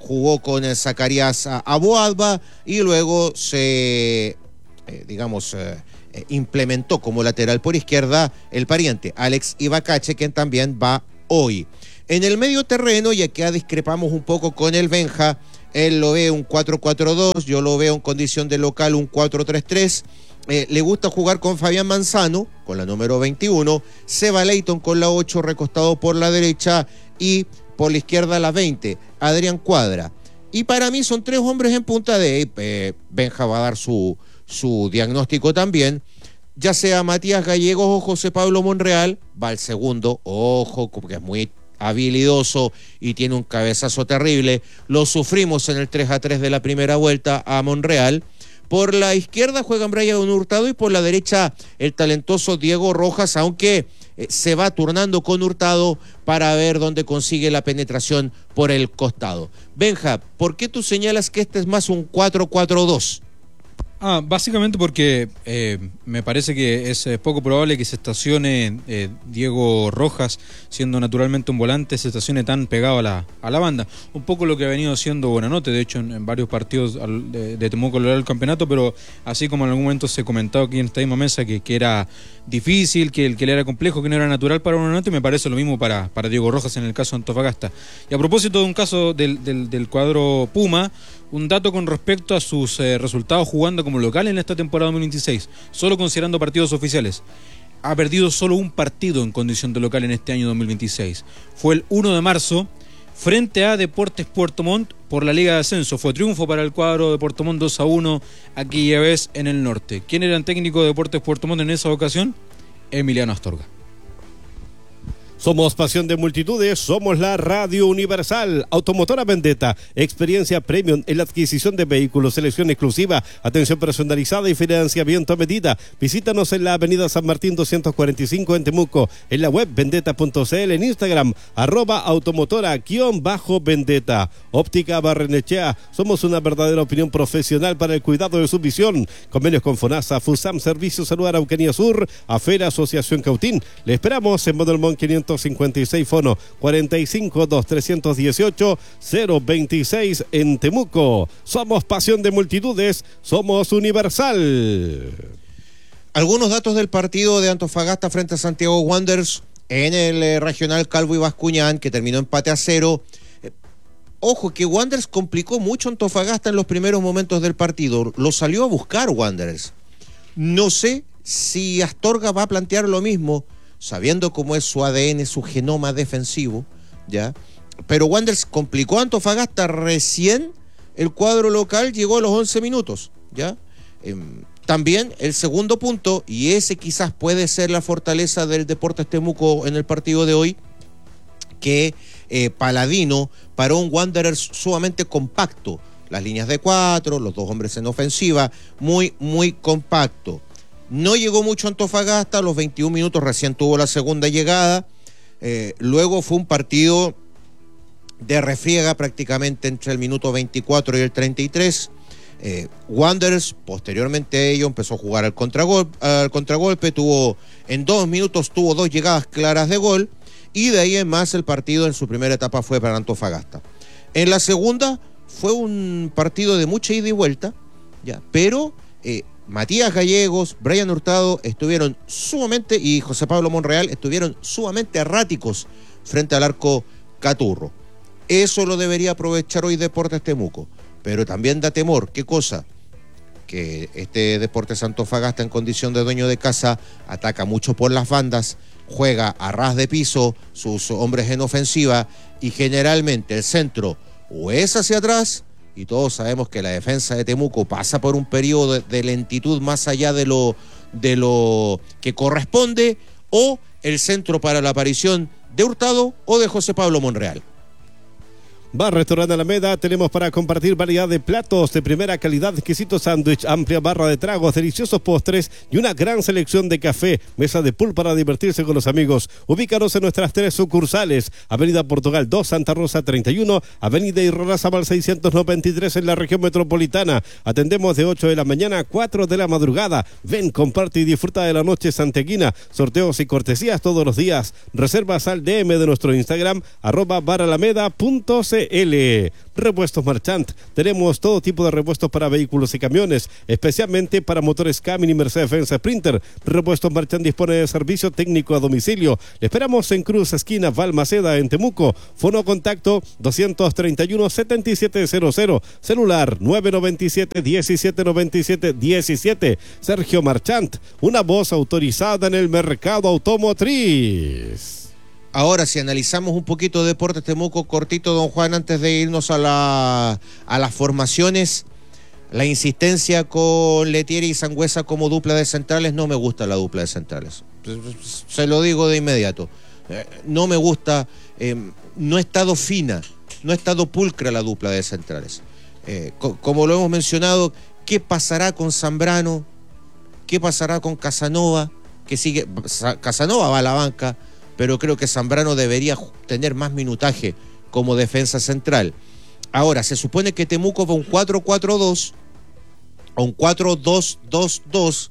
jugó con el Zacarías Aboadba y luego se, eh, digamos, eh, implementó como lateral por izquierda el pariente Alex Ibacache, quien también va hoy. En el medio terreno, y aquí discrepamos un poco con el Benja, él lo ve un cuatro cuatro dos, yo lo veo en condición de local un cuatro tres tres. Eh, le gusta jugar con Fabián Manzano, con la número veintiuno, Seba Leighton con la ocho, recostado por la derecha, y por la izquierda la veinte, Adrián Cuadra. Y para mí son tres hombres en punta de... Eh, Benja va a dar su, su diagnóstico también, ya sea Matías Gallegos o José Pablo Monreal, va el segundo, ojo, porque es muy habilidoso y tiene un cabezazo terrible. Lo sufrimos en el tres a tres de la primera vuelta a Monreal. Por la izquierda juegan Brian Hurtado y por la derecha el talentoso Diego Rojas, aunque eh, se va turnando con Hurtado para ver dónde consigue la penetración por el costado. Benja, ¿por qué tú señalas que este es más un cuatro cuatro dos? Ah, básicamente porque eh, me parece que es eh, poco probable que se estacione eh, Diego Rojas, siendo naturalmente un volante, se estacione tan pegado a la, a la banda. Un poco lo que ha venido haciendo Buenanote, de hecho, en, en varios partidos al, de, de Temuco a lo largo del campeonato, pero así como en algún momento se comentaba aquí en esta misma mesa que, que era difícil, que, que le era complejo, que no era natural para Buenanote, me parece lo mismo para, para Diego Rojas en el caso de Antofagasta. Y a propósito de un caso del, del, del cuadro Puma, un dato con respecto a sus eh, resultados jugando como local en esta temporada dos mil veintiséis, solo considerando partidos oficiales. Ha perdido solo un partido en condición de local en este año dos mil veintiséis. Fue el uno de marzo frente a Deportes Puerto Montt por la Liga de Ascenso. Fue triunfo para el cuadro de Puerto Montt dos a uno aquella vez en el norte. ¿Quién era el técnico de Deportes Puerto Montt en esa ocasión? Emiliano Astorga. Somos pasión de multitudes, somos la Radio Universal. Automotora Vendetta, experiencia premium en la adquisición de vehículos, selección exclusiva, atención personalizada y financiamiento a medida. Visítanos en la avenida San Martín doscientos cuarenta y cinco en Temuco, en la web vendetta punto c l, en Instagram, arroba automotora guión bajo vendetta. Óptica Barrenechea, somos una verdadera opinión profesional para el cuidado de su visión. Convenios con FONASA, FUSAM, Servicios Salud Araucanía Sur, Afera, Asociación Cautín. Le esperamos en Modelmont quinientos cincuenta y seis, fono cuarenta y cinco, dos trescientos dieciocho, cero veintiséis en Temuco. Somos pasión de multitudes, somos Universal. Algunos datos del partido de Antofagasta frente a Santiago Wanderers en el eh, regional Calvo y Bascuñán, que terminó empate a cero. Eh, ojo, que Wanderers complicó mucho a Antofagasta en los primeros momentos del partido. Lo salió a buscar Wanderers. No sé si Astorga va a plantear lo mismo, sabiendo cómo es su A D N, su genoma defensivo, ¿ya? Pero Wanderers complicó a Antofagasta recién, el cuadro local llegó a los once minutos, ¿ya? Eh, también el segundo punto, y ese quizás puede ser la fortaleza del Deportes Temuco en el partido de hoy, que eh, Paladino paró un Wanderers sumamente compacto, las líneas de cuatro, los dos hombres en ofensiva, muy, muy compacto. No llegó mucho Antofagasta, a los veintiún minutos recién tuvo la segunda llegada, eh, luego fue un partido de refriega prácticamente entre el minuto veinticuatro y el treinta y tres. Eh, Wanderers, posteriormente a ello, empezó a jugar al contragolpe, al contragolpe, tuvo, en dos minutos tuvo dos llegadas claras de gol, y de ahí en más el partido en su primera etapa fue para Antofagasta. En la segunda fue un partido de mucha ida y vuelta, ya, pero... Eh, Matías Gallegos, Brian Hurtado estuvieron sumamente, y José Pablo Monreal estuvieron sumamente erráticos frente al arco Caturro. Eso lo debería aprovechar hoy Deportes Temuco, pero también da temor. ¿Qué cosa? Que este Deportes Antofagasta, en condición de dueño de casa, ataca mucho por las bandas, juega a ras de piso, sus hombres en ofensiva, y generalmente el centro o es hacia atrás, y todos sabemos que la defensa de Temuco pasa por un periodo de, de lentitud más allá de lo, de lo que corresponde, o el centro para la aparición de Hurtado o de José Pablo Monreal. Bar Restaurante Alameda, tenemos para compartir variedad de platos de primera calidad, exquisito sándwich, amplia barra de tragos, deliciosos postres y una gran selección de café, mesa de pool para divertirse con los amigos. Ubícanos en nuestras tres sucursales: Avenida Portugal dos, Santa Rosa treinta y uno, Avenida Irarrázaval seiscientos noventa y tres en la región metropolitana. Atendemos de ocho de la mañana a cuatro de la madrugada. Ven, comparte y disfruta de la noche santiaguina. Sorteos y cortesías todos los días. Reservas al D M de nuestro Instagram, arroba baralameda punto c C L. Repuestos Marchant. Tenemos todo tipo de repuestos para vehículos y camiones, especialmente para motores Cummins y Mercedes-Benz Sprinter. Repuestos Marchant dispone de servicio técnico a domicilio. Le esperamos en Cruz, esquina Balmaceda, en Temuco. Fono contacto doscientos treinta y uno, setenta y siete cero cero. Celular nueve noventa y siete, diecisiete noventa y siete diecisiete. Sergio Marchant, una voz autorizada en el mercado automotriz. Ahora, si analizamos un poquito de Deportes Temuco, cortito, don Juan, antes de irnos a, la, a las formaciones, la insistencia con Letieri y Sangüesa como dupla de centrales, no me gusta la dupla de centrales. Se lo digo de inmediato. No me gusta, eh, no ha estado fina, no ha estado pulcra la dupla de centrales. Eh, co- como lo hemos mencionado, ¿qué pasará con Zambrano? ¿Qué pasará con Casanova? Que sigue, Casanova va a la banca, pero creo que Zambrano debería tener más minutaje como defensa central. Ahora, se supone que Temuco va un cuatro cuatro dos o un cuatro dos dos dos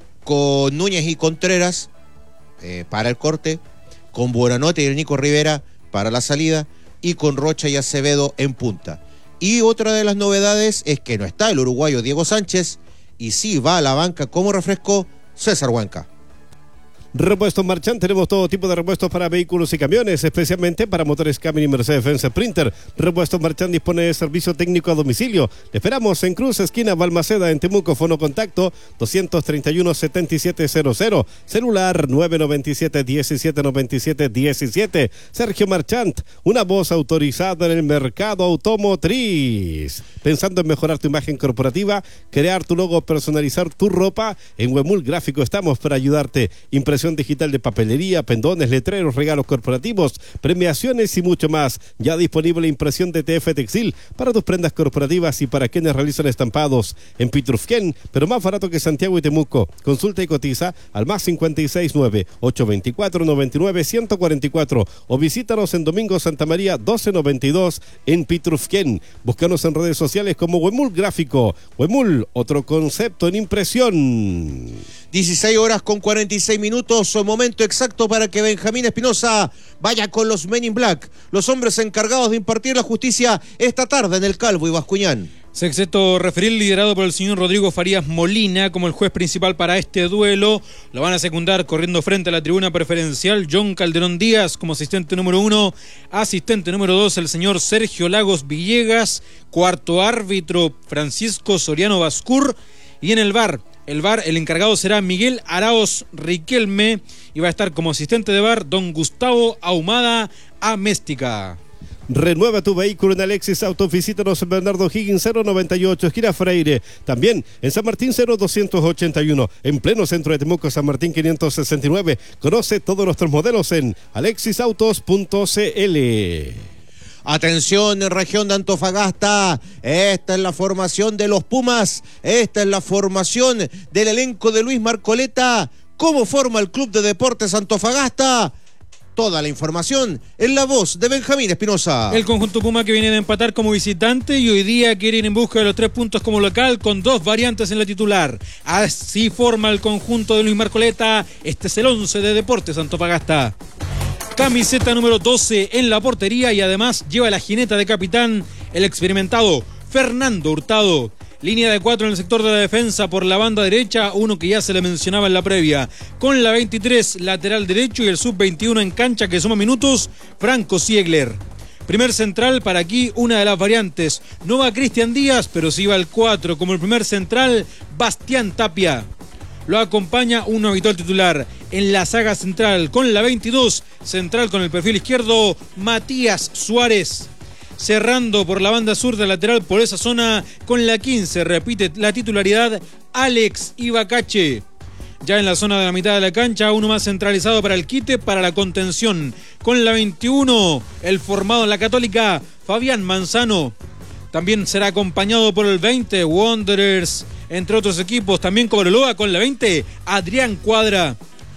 con Núñez y Contreras eh, para el corte, con Buenanote y el Nico Rivera para la salida y con Rocha y Acevedo en punta. Y otra de las novedades es que no está el uruguayo Diego Sánchez y sí va a la banca como refresco César Huanca. Repuestos Marchant, tenemos todo tipo de repuestos para vehículos y camiones, especialmente para motores Cummins y Mercedes-Benz Sprinter. Repuestos Marchant dispone de servicio técnico a domicilio. Le esperamos en Cruz, esquina Balmaceda, en Temuco. Fono contacto doscientos treinta y uno, setenta y siete cero cero. Celular nueve noventa y siete, diecisiete noventa y siete diecisiete. Sergio Marchant, una voz autorizada en el mercado automotriz. Pensando en mejorar tu imagen corporativa, crear tu logo, personalizar tu ropa, en Huemul Gráfico estamos para ayudarte. Impresión digital de papelería, pendones, letreros, regalos corporativos, premiaciones y mucho más. Ya disponible impresión de T F Textil para tus prendas corporativas y para quienes realizan estampados en Pitrufquén, pero más barato que Santiago y Temuco. Consulta y cotiza al más cincuenta y seis nueve, ochocientos veinticuatro, noventa y nueve, ciento cuarenta y cuatro o visítanos en Domingo Santa María doce noventa y dos en Pitrufquén. Búscanos en redes sociales como Huemul Gráfico. Huemul, otro concepto en impresión. dieciséis horas con cuarenta y seis minutos, momento exacto para que Benjamín Espinosa vaya con los Men in Black, los hombres encargados de impartir la justicia esta tarde en el Calvo y Bascuñán. Sexteto referil liderado por el señor Rodrigo Farías Molina como el juez principal para este duelo. Lo van a secundar corriendo frente a la tribuna preferencial John Calderón Díaz como asistente número uno, asistente número dos el señor Sergio Lagos Villegas, cuarto árbitro Francisco Soriano Bascur y en el V A R El V A R, el encargado será Miguel Araos Riquelme y va a estar como asistente de V A R don Gustavo Ahumada Améstica. Renueva tu vehículo en Alexis Auto. Visítanos en Bernardo Higgins cero noventa y ocho, esquina Freire. También en San Martín cero doscientos ochenta y uno. En pleno centro de Temuco, San Martín quinientos sesenta y nueve. Conoce todos nuestros modelos en alexisautos punto c l. Atención en región de Antofagasta, esta es la formación de los Pumas, esta es la formación del elenco de Luis Marcoleta. ¿Cómo forma el Club de Deportes Antofagasta? Toda la información en la voz de Benjamín Espinosa. El conjunto Puma que viene de empatar como visitante y hoy día quiere ir en busca de los tres puntos como local con dos variantes en la titular. Así forma el conjunto de Luis Marcoleta. Este es el once de Deportes Antofagasta. Camiseta número doce en la portería y además lleva la jineta de capitán el experimentado Fernando Hurtado. Línea de cuatro en el sector de la defensa por la banda derecha, uno que ya se le mencionaba en la previa. Con la veintitrés, lateral derecho y el sub veintiuno en cancha que suma minutos, Franco Ziegler. Primer central, para aquí una de las variantes. No va Cristian Díaz, pero sí va el cuatro como el primer central, Bastián Tapia. Lo acompaña un habitual titular en la saga central con la veintidós, central con el perfil izquierdo, Matías Suárez. Cerrando por la banda sur de lateral por esa zona con la quince, repite la titularidad, Alex Ibacache. Ya en la zona de la mitad de la cancha, uno más centralizado para el quite, para la contención. Con la veintiuno, el formado en la Católica, Fabián Manzano. También será acompañado por el veinte, Wanderers, entre otros equipos, también Cobreloa con la veinte, Adrián Cuadra.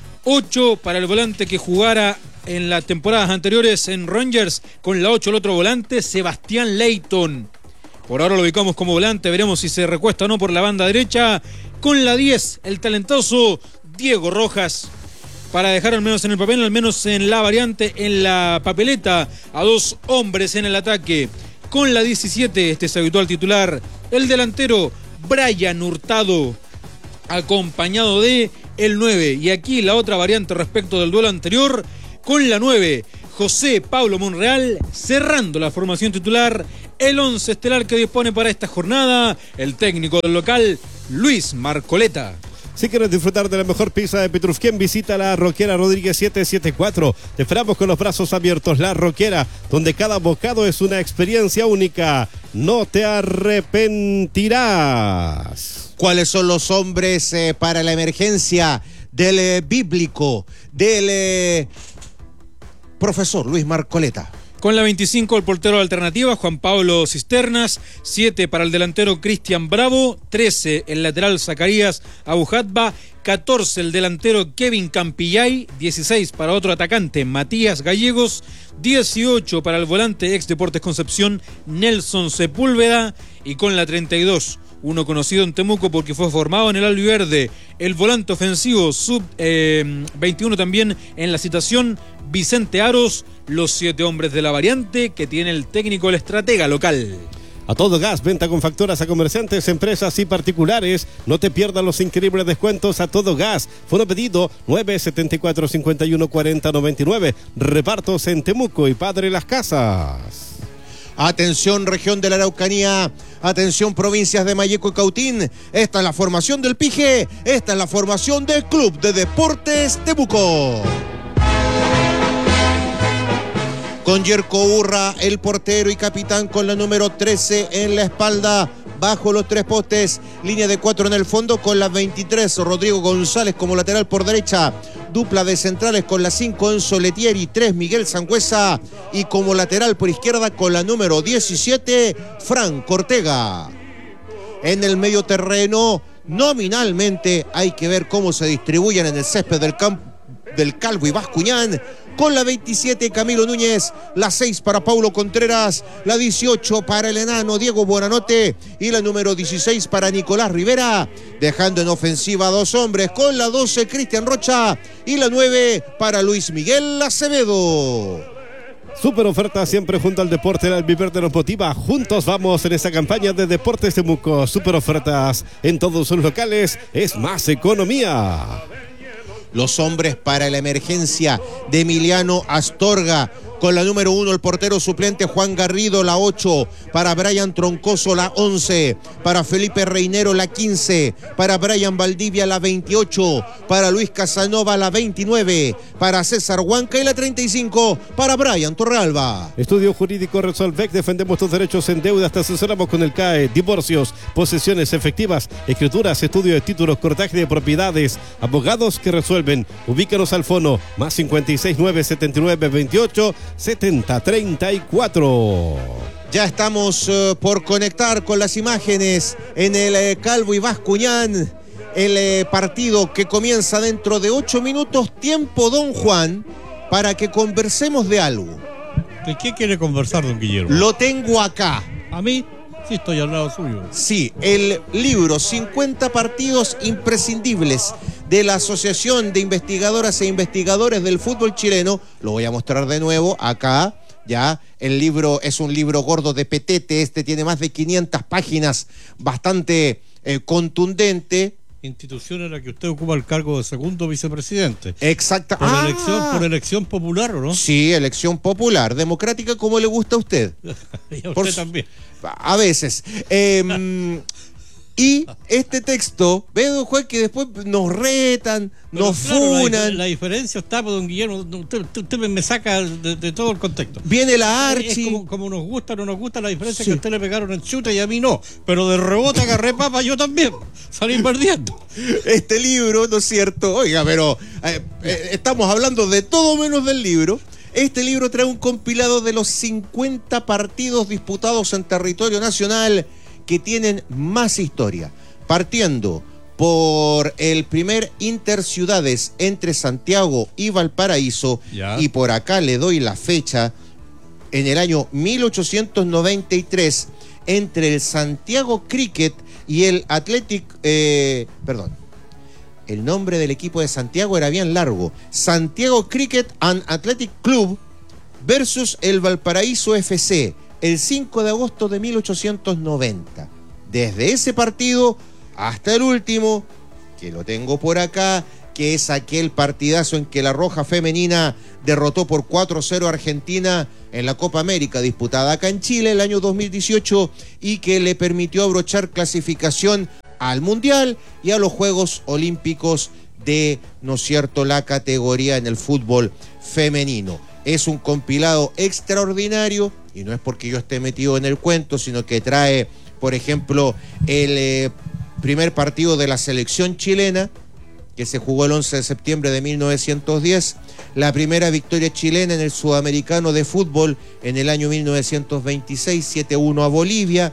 ocho para el volante que jugara en las temporadas anteriores en Rangers, con la ocho el otro volante, Sebastián Leighton. Por ahora lo ubicamos como volante, veremos si se recuesta o no por la banda derecha. Con la diez, el talentoso Diego Rojas. para dejar al menos en el papel, al menos en la variante, en la papeleta, a dos hombres en el ataque. Con la diecisiete, este es habitual titular, el delantero Brian Hurtado, acompañado de el nueve. Y aquí la otra variante respecto del duelo anterior, con la nueve, José Pablo Monreal, cerrando la formación titular, el once estelar que dispone para esta jornada, el técnico del local, Luis Marcoleta. Si quieres disfrutar de la mejor pizza de Petrufquén, visita La Roquera Rodríguez setecientos setenta y cuatro. Te esperamos con los brazos abiertos. La Roquera, donde cada bocado es una experiencia única. No te arrepentirás. ¿Cuáles son los hombres eh, para la emergencia del eh, bíblico, del eh, profesor Luis Marcoleta? Con la veinticinco, el portero de alternativa, Juan Pablo Cisternas. siete para el delantero Cristian Bravo. trece el lateral Zacarías Abujatba. catorce el delantero Kevin Campillay. dieciséis para otro atacante Matías Gallegos. dieciocho para el volante ex Deportes Concepción Nelson Sepúlveda. Y con la treinta y dos, uno conocido en Temuco porque fue formado en el albiverde, el volante ofensivo sub eh, veintiuno también en la citación, Vicente Aros. Los siete hombres de la variante que tiene el técnico, el estratega local. A todo gas, venta con facturas a comerciantes, empresas y particulares. No te pierdas los increíbles descuentos a todo gas. Fono pedido nueve siete cuatro, cinco uno cuatro cero nueve nueve. Repartos en Temuco y Padre Las Casas. Atención región de la Araucanía, atención provincias de Malleco y Cautín. Esta es la formación del Pige, esta es la formación del Club de Deportes Temuco. Con Yerko Urra, el portero y capitán, con la número trece en la espalda, bajo los tres postes, línea de cuatro en el fondo con la veintitrés, Rodrigo González como lateral por derecha, dupla de centrales con la cinco, Enzo Letieri, tres, Miguel Sangüesa, y como lateral por izquierda con la número diecisiete, Frank Ortega. En el medio terreno, nominalmente, hay que ver cómo se distribuyen en el césped del campo del Calvo y Bascuñán, con la veintisiete Camilo Núñez, la seis para Paulo Contreras, la dieciocho para el enano Diego Buenanote y la número dieciséis para Nicolás Rivera, dejando en ofensiva a dos hombres, con la doce Cristian Rocha y la nueve para Luis Miguel Acevedo. Super oferta siempre junto al deporte. El albiverde nos motiva. Juntos vamos en esta campaña de Deportes Temuco. Super ofertas en todos sus locales. Es más economía. Los hombres para la emergencia de Emiliano Astorga, con la número uno el portero suplente Juan Garrido, la ocho, para Brian Troncoso la once, para Felipe Reinero la quince, para Brian Valdivia la veintiocho, para Luis Casanova la veintinueve, para César Huanca y la treinta y cinco, para Brian Torrealba. Estudio Jurídico Resolvec, defendemos tus derechos en deudas, te asesoramos con el C A E, divorcios, posesiones efectivas, escrituras, estudio de títulos, cortaje de propiedades, abogados que resuelven. Ubícanos al fono más cincuenta y seis, nueve setenta y nueve, veintiocho, setenta, treinta y cuatro. Ya estamos uh, por conectar con las imágenes en el eh, Calvo y Bascuñán, el eh, partido que comienza dentro de ocho minutos, tiempo, don Juan, para que conversemos de algo. ¿De qué quiere conversar, don Guillermo? Lo tengo acá. ¿A mí? Sí, estoy al lado suyo. Sí, el libro cincuenta partidos imprescindibles de la Asociación de Investigadoras e Investigadores del Fútbol Chileno. Lo voy a mostrar de nuevo acá. Ya, el libro es un libro gordo de petete. Este tiene más de quinientas páginas, bastante eh, contundente. Institución en la que usted ocupa el cargo de segundo vicepresidente. Exacto. Por, ah. elección, por elección popular, ¿o no? Sí, elección popular, democrática, como le gusta a usted. Y a usted por, también. A veces. Eh, y este texto, ve, don Juan, que después nos retan, Pero nos claro, funan. La, la diferencia está, don Guillermo, usted, usted me saca de, de todo el contexto. Viene la Es Archi. como, como nos gusta o no nos gusta, la diferencia Sí. es que a usted le pegaron el chute y a mí no. Pero de rebote agarré papa, yo también. Salí perdiendo. Este libro, ¿no es cierto? Oiga, pero eh, eh, estamos hablando de todo menos del libro. Este libro trae un compilado de los cincuenta partidos disputados en territorio nacional que tienen más historia, partiendo por el primer Interciudades entre Santiago y Valparaíso, Ya. y por acá le doy la fecha, en el año mil ochocientos noventa y tres, entre el Santiago Cricket y el Athletic, eh, perdón, el nombre del equipo de Santiago era bien largo. Santiago Cricket and Athletic Club versus el Valparaíso F C, el cinco de agosto de mil ochocientos noventa. Desde ese partido hasta el último, que lo tengo por acá, que es aquel partidazo en que la Roja Femenina derrotó por cuatro cero a Argentina en la Copa América, disputada acá en Chile el año dos mil dieciocho, y que le permitió abrochar clasificación al Mundial y a los Juegos Olímpicos de, ¿no es cierto?, la categoría en el fútbol femenino. Es un compilado extraordinario, y no es porque yo esté metido en el cuento, sino que trae, por ejemplo, el eh, primer partido de la selección chilena, que se jugó el once de septiembre de mil novecientos diez, la primera victoria chilena en el Sudamericano de Fútbol en el año mil novecientos veintiséis, siete uno a Bolivia.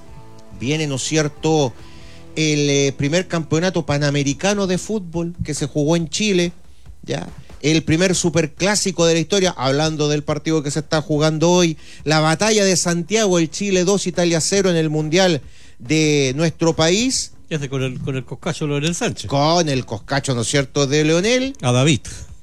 Viene, ¿no es cierto?, el eh, primer campeonato panamericano de fútbol que se jugó en Chile, ya. El primer superclásico de la historia, hablando del partido que se está jugando hoy, la batalla de Santiago, el Chile dos, Italia cero en el Mundial de nuestro país. Y hace con el, con el coscacho Leonel Sánchez. Con el coscacho, ¿no es cierto?, de Leonel. A David.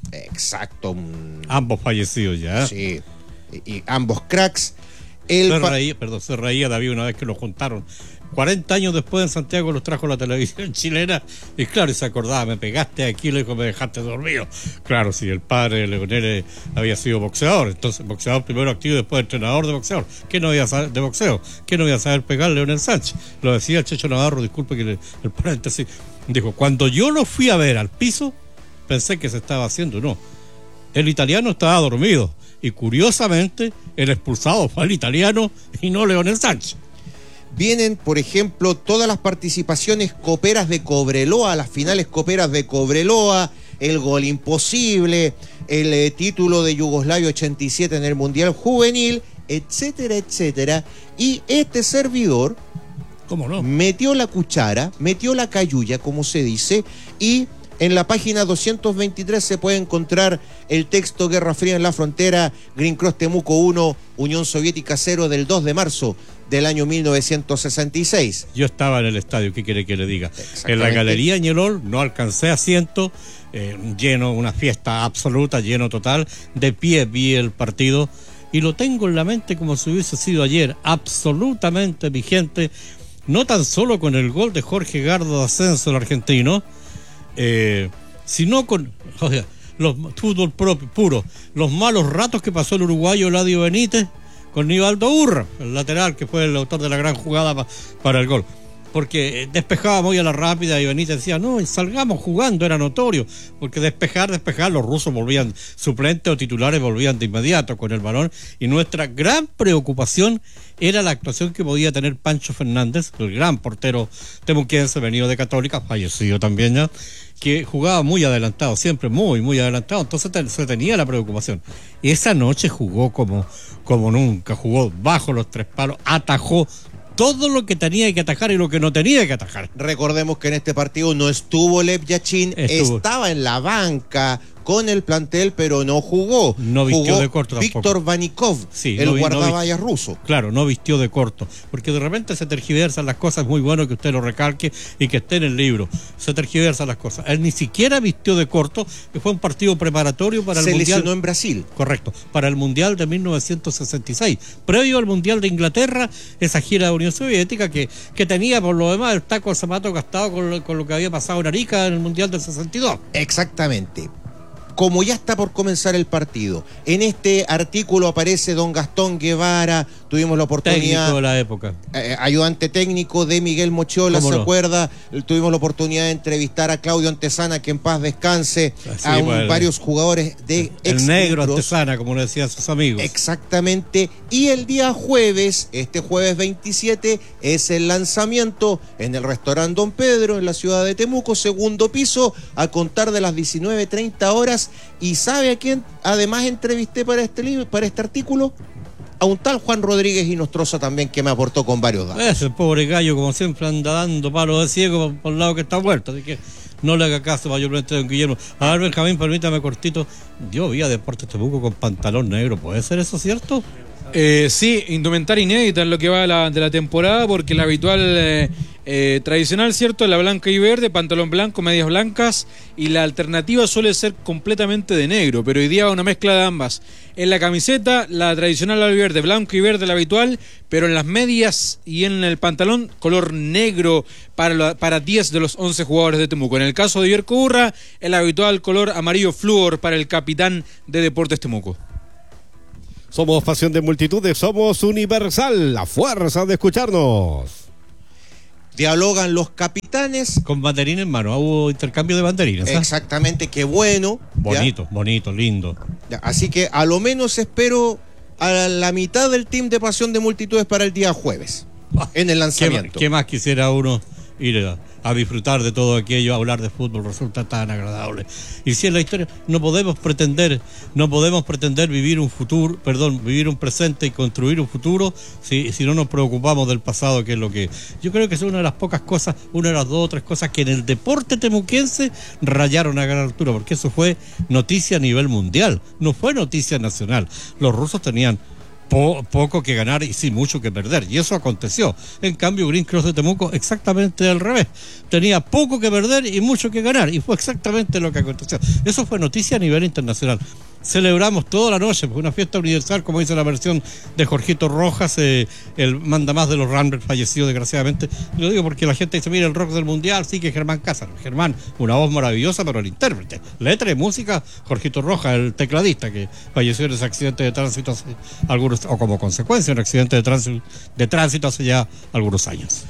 Exacto. Ambos fallecidos ya. Sí, y, y ambos cracks. El se pa- reía, perdón, se reía David una vez que lo juntaron. cuarenta años después en Santiago los trajo la televisión chilena y claro, y se acordaba, me pegaste aquí, le dijo, me dejaste dormido. Claro, si el padre de Leonel eh, había sido boxeador, entonces boxeador primero activo y después entrenador de boxeador. ¿Qué no iba a saber de boxeo? ¿Qué no iba a saber pegar Leonel Sánchez? Lo decía el Checho Navarro, disculpe que le, el paréntesis. Dijo, cuando yo lo fui a ver al piso, pensé que se estaba haciendo, no. El italiano estaba dormido y curiosamente el expulsado fue el italiano y no Leonel Sánchez. Vienen, por ejemplo, todas las participaciones coperas de Cobreloa, las finales coperas de Cobreloa, el gol imposible, el eh, título de Yugoslavia ochenta y siete en el Mundial Juvenil, etcétera, etcétera. Y este servidor, ¿cómo no?, metió la cuchara, metió la cayuya, como se dice, y en la página doscientos veintitrés se puede encontrar el texto Guerra Fría en la Frontera, Green Cross Temuco uno, Unión Soviética cero, del dos de marzo del año mil novecientos sesenta y seis. Yo estaba en el estadio, ¿qué quiere que le diga? En la Galería Ñelol no alcancé asiento, eh, lleno, una fiesta absoluta, lleno total, de pie vi el partido y lo tengo en la mente como si hubiese sido ayer, absolutamente vigente, no tan solo con el gol de Jorge Gardo de Ascenso, el argentino, eh, sino con o sea, los fútbol propio, puro, los malos ratos que pasó el uruguayo Eladio Benítez con Nivaldo Urra, el lateral que fue el autor de la gran jugada pa, para el gol, porque despejaba muy a la rápida y Benítez decía, no, salgamos jugando, era notorio, porque despejar, despejar, los rusos volvían suplentes o titulares, volvían de inmediato con el balón, y nuestra gran preocupación era la actuación que podía tener Pancho Fernández, el gran portero temuquense venido de Católica, fallecido también ya, que jugaba muy adelantado, siempre muy, muy adelantado, entonces te, se tenía la preocupación. Esa noche jugó como, como nunca, jugó bajo los tres palos, atajó todo lo que tenía que atajar y lo que no tenía que atajar. Recordemos que en este partido no estuvo Lev Yachin, estuvo. Estaba en la banca con el plantel, pero no jugó. No vistió jugó de corto tampoco. Víctor Vanikov, sí, el no, guardaballas no ruso. Claro, no vistió de corto, porque de repente se tergiversan las cosas, es muy bueno que usted lo recalque y que esté en el libro. Se tergiversan las cosas. Él ni siquiera vistió de corto, que fue un partido preparatorio para se el Mundial. Se lesionó en Brasil. Correcto, para el Mundial de mil novecientos sesenta y seis. Previo al Mundial de Inglaterra, esa gira de Unión Soviética que, que tenía por lo demás el taco de zapato gastado con lo, con lo que había pasado en Arica en el Mundial del sesenta y dos. Exactamente. Como ya está por comenzar el partido, en este artículo aparece don Gastón Guevara, tuvimos la oportunidad... Técnico de la época. Eh, ayudante técnico de Miguel Mochola, ¿se no? acuerda? Tuvimos la oportunidad de entrevistar a Claudio Antesana, que en paz descanse, Así, a un, bueno, varios jugadores de El negro Antesana, como le decían sus amigos. Exactamente. Y el día jueves, este jueves veintisiete, es el lanzamiento en el restaurante Don Pedro, en la ciudad de Temuco, segundo piso, a contar de las diecinueve treinta horas. ¿Y sabe a quién además entrevisté para este libro, para este artículo? A un tal Juan Rodríguez Inostroza también, que me aportó con varios datos. Ese pobre gallo, como siempre, anda dando palos de ciego por, por el lado que está muerto, así que no le haga caso mayormente a don Guillermo. A ver, Benjamín, permítame cortito. Yo vi a Deportes Temuco con pantalón negro, ¿puede ser eso cierto? Eh, sí, indumentaria inédita en lo que va de la, de la temporada, porque la habitual eh, eh, tradicional, ¿cierto? La blanca y verde, pantalón blanco, medias blancas, y la alternativa suele ser completamente de negro, pero hoy día va una mezcla de ambas. En la camiseta, la tradicional albiverde, blanco y verde, la habitual, pero en las medias y en el pantalón, color negro para, la, para diez de los once jugadores de Temuco. En el caso de Yerko Urra, el habitual color amarillo flúor para el capitán de Deportes Temuco. Somos pasión de multitudes, somos Universal, la fuerza de escucharnos. Dialogan los capitanes. Con banderines en mano, hubo intercambio de banderines. ¿eh? Exactamente, qué bueno. Bonito, ¿ya? bonito, lindo. Ya, así que a lo menos espero a la mitad del team de pasión de multitudes para el día jueves, en el lanzamiento. ¿Qué, qué más quisiera uno ir a, a disfrutar de todo aquello? Hablar de fútbol resulta tan agradable. Y si en la historia no podemos pretender, no podemos pretender vivir un futuro, perdón, vivir un presente y construir un futuro si, si no nos preocupamos del pasado, que es lo que yo creo que es una de las pocas cosas, una de las dos o tres cosas que en el deporte temuquense rayaron a gran altura, porque eso fue noticia a nivel mundial, no fue noticia nacional. Los rusos tenían Po, poco que ganar y sí mucho que perder, y eso aconteció. En cambio, Green Cross de Temuco exactamente al revés, tenía poco que perder y mucho que ganar, y fue exactamente lo que aconteció. Eso fue noticia a nivel internacional. Celebramos toda la noche, fue una fiesta universal, como dice la versión de Jorgito Rojas, eh, el mandamás de los Rambler, fallecido desgraciadamente. Y lo digo porque la gente dice, mira, el rock del mundial, sí, que Germán Cázaro. Germán, una voz maravillosa, pero el intérprete. Letra y música, Jorgito Rojas, el tecladista, que falleció en ese accidente de tránsito hace algunos, o como consecuencia de un accidente de tránsito, de tránsito hace ya algunos años.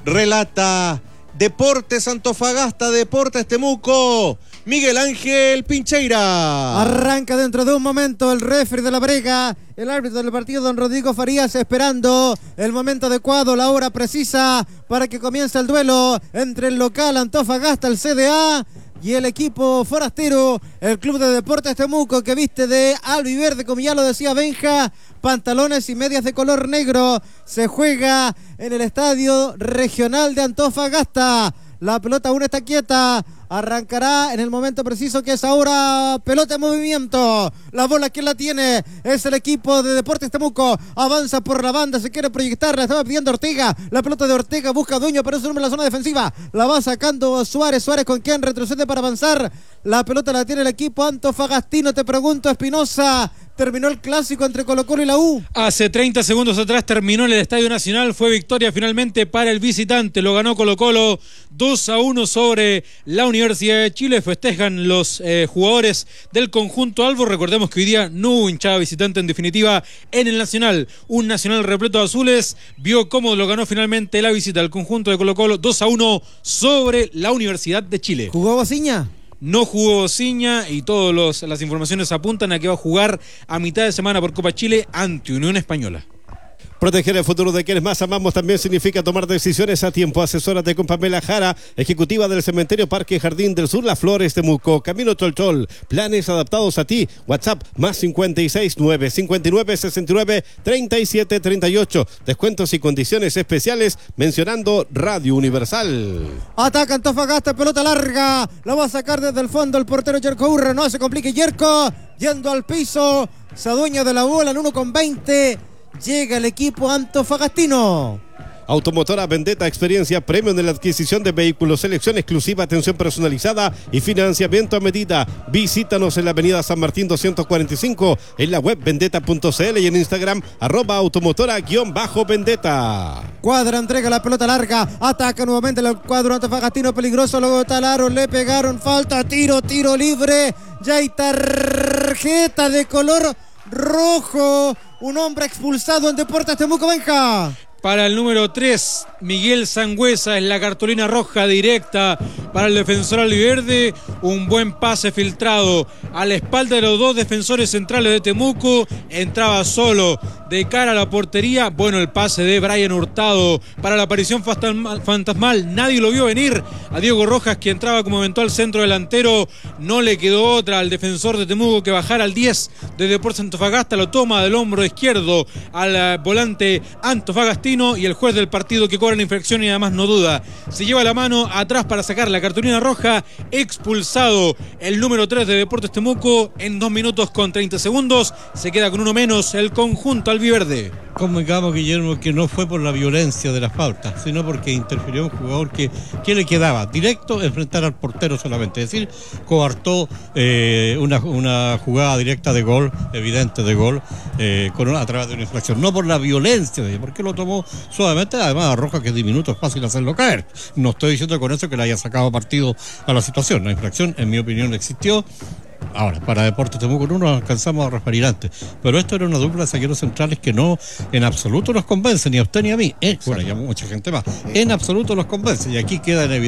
Relata Deportes Antofagasta, Deportes Temuco, Miguel Ángel Pincheira. Arranca dentro de un momento el referee de la brega, el árbitro del partido, don Rodrigo Farías, esperando el momento adecuado, la hora precisa para que comience el duelo entre el local Antofagasta, el C D A, y el equipo forastero, el Club de Deportes Temuco, que viste de albiverde, como ya lo decía Benja, pantalones y medias de color negro. Se juega en el Estadio Regional de Antofagasta. La pelota aún está quieta. Arrancará en el momento preciso, que es ahora. Pelota en movimiento. La bola, ¿quién la tiene? Es el equipo de Deportes Temuco. Avanza por la banda, se quiere proyectar. La estaba pidiendo Ortega. La pelota de Ortega busca dueño, pero es un hombre en la zona defensiva. La va sacando Suárez. Suárez con quien retrocede para avanzar. La pelota la tiene el equipo antofagastino. Te pregunto, Espinosa, ¿terminó el clásico entre Colo-Colo y la U? Hace treinta segundos atrás terminó en el Estadio Nacional. Fue victoria finalmente para el visitante. Lo ganó Colo-Colo dos a uno sobre la Universidad de Chile. Festejan los eh, jugadores del conjunto albo. Recordemos que hoy día no hubo hinchada visitante en definitiva en el Nacional. Un Nacional repleto de azules. Vio cómo lo ganó finalmente la visita del conjunto de Colo-Colo dos a uno sobre la Universidad de Chile. ¿Jugó Bociña? No jugó Bociña y todas las informaciones apuntan a que va a jugar a mitad de semana por Copa Chile ante Unión Española. Proteger el futuro de quienes más amamos también significa tomar decisiones a tiempo. Asesórate con Pamela Jara, ejecutiva del Cementerio Parque Jardín del Sur, Las Flores, Temuco, Camino Cholchol. Planes adaptados a ti. WhatsApp más cincuenta y seis, nueve cincuenta y nueve, sesenta y nueve, treinta y siete, treinta y ocho. Descuentos y condiciones especiales mencionando Radio Universal. Ataca Antofagasta, pelota larga. La va a sacar desde el fondo el portero Yerko Urra. No se complique Yerko. Yendo al piso. Se adueña de la bola en uno con veinte. Llega el equipo antofagastino. Automotora Vendetta, experiencia premium en la adquisición de vehículos, selección exclusiva, atención personalizada y financiamiento a medida. Visítanos en la avenida San Martín doscientos cuarenta y cinco, en la web vendetta punto c l y en Instagram arroba automotora-vendetta. Cuadra entrega la pelota larga, ataca nuevamente el cuadro antofagastino, peligroso, luego talaron, le pegaron, falta, tiro, tiro libre, ya hay tarjeta de color rojo, un hombre expulsado en Deportes Temuco. Benja. Para el número tres, Miguel Sangüesa, es la cartulina roja directa para el defensor albiverde. Un buen pase filtrado a la espalda de los dos defensores centrales de Temuco. Entraba solo de cara a la portería. Bueno, el pase de Brian Hurtado para la aparición fantasmal. Nadie lo vio venir. A Diego Rojas, que entraba como eventual centro delantero. No le quedó otra al defensor de Temuco que bajar al diez de Deportes Antofagasta. Lo toma del hombro izquierdo al volante antofagastino, y el juez del partido, que cobra la infracción y además no duda, se lleva la mano atrás para sacar la cartulina roja, expulsado el número tres de Deportes Temuco en dos minutos con treinta segundos. Se queda con uno menos el conjunto albiverde. Convengamos, Guillermo, que no fue por la violencia de la falta, sino porque interfirió un jugador que, que le quedaba directo enfrentar al portero solamente. Es decir, coartó eh, una, una jugada directa de gol, evidente de gol, eh, con una, a través de una infracción. No por la violencia de ella, porque lo tomó suavemente, además a Roja, que es diminuto, es fácil hacerlo caer. No estoy diciendo con eso que le haya sacado partido a la situación. La infracción, en mi opinión, existió. Ahora, para Deportes Temuco no nos alcanzamos a referir antes, pero esto era una dupla de zagueros centrales que no en absoluto nos convence, ni a usted ni a mí, eh, bueno, y a mucha gente más, en absoluto nos convence, y aquí queda en evidencia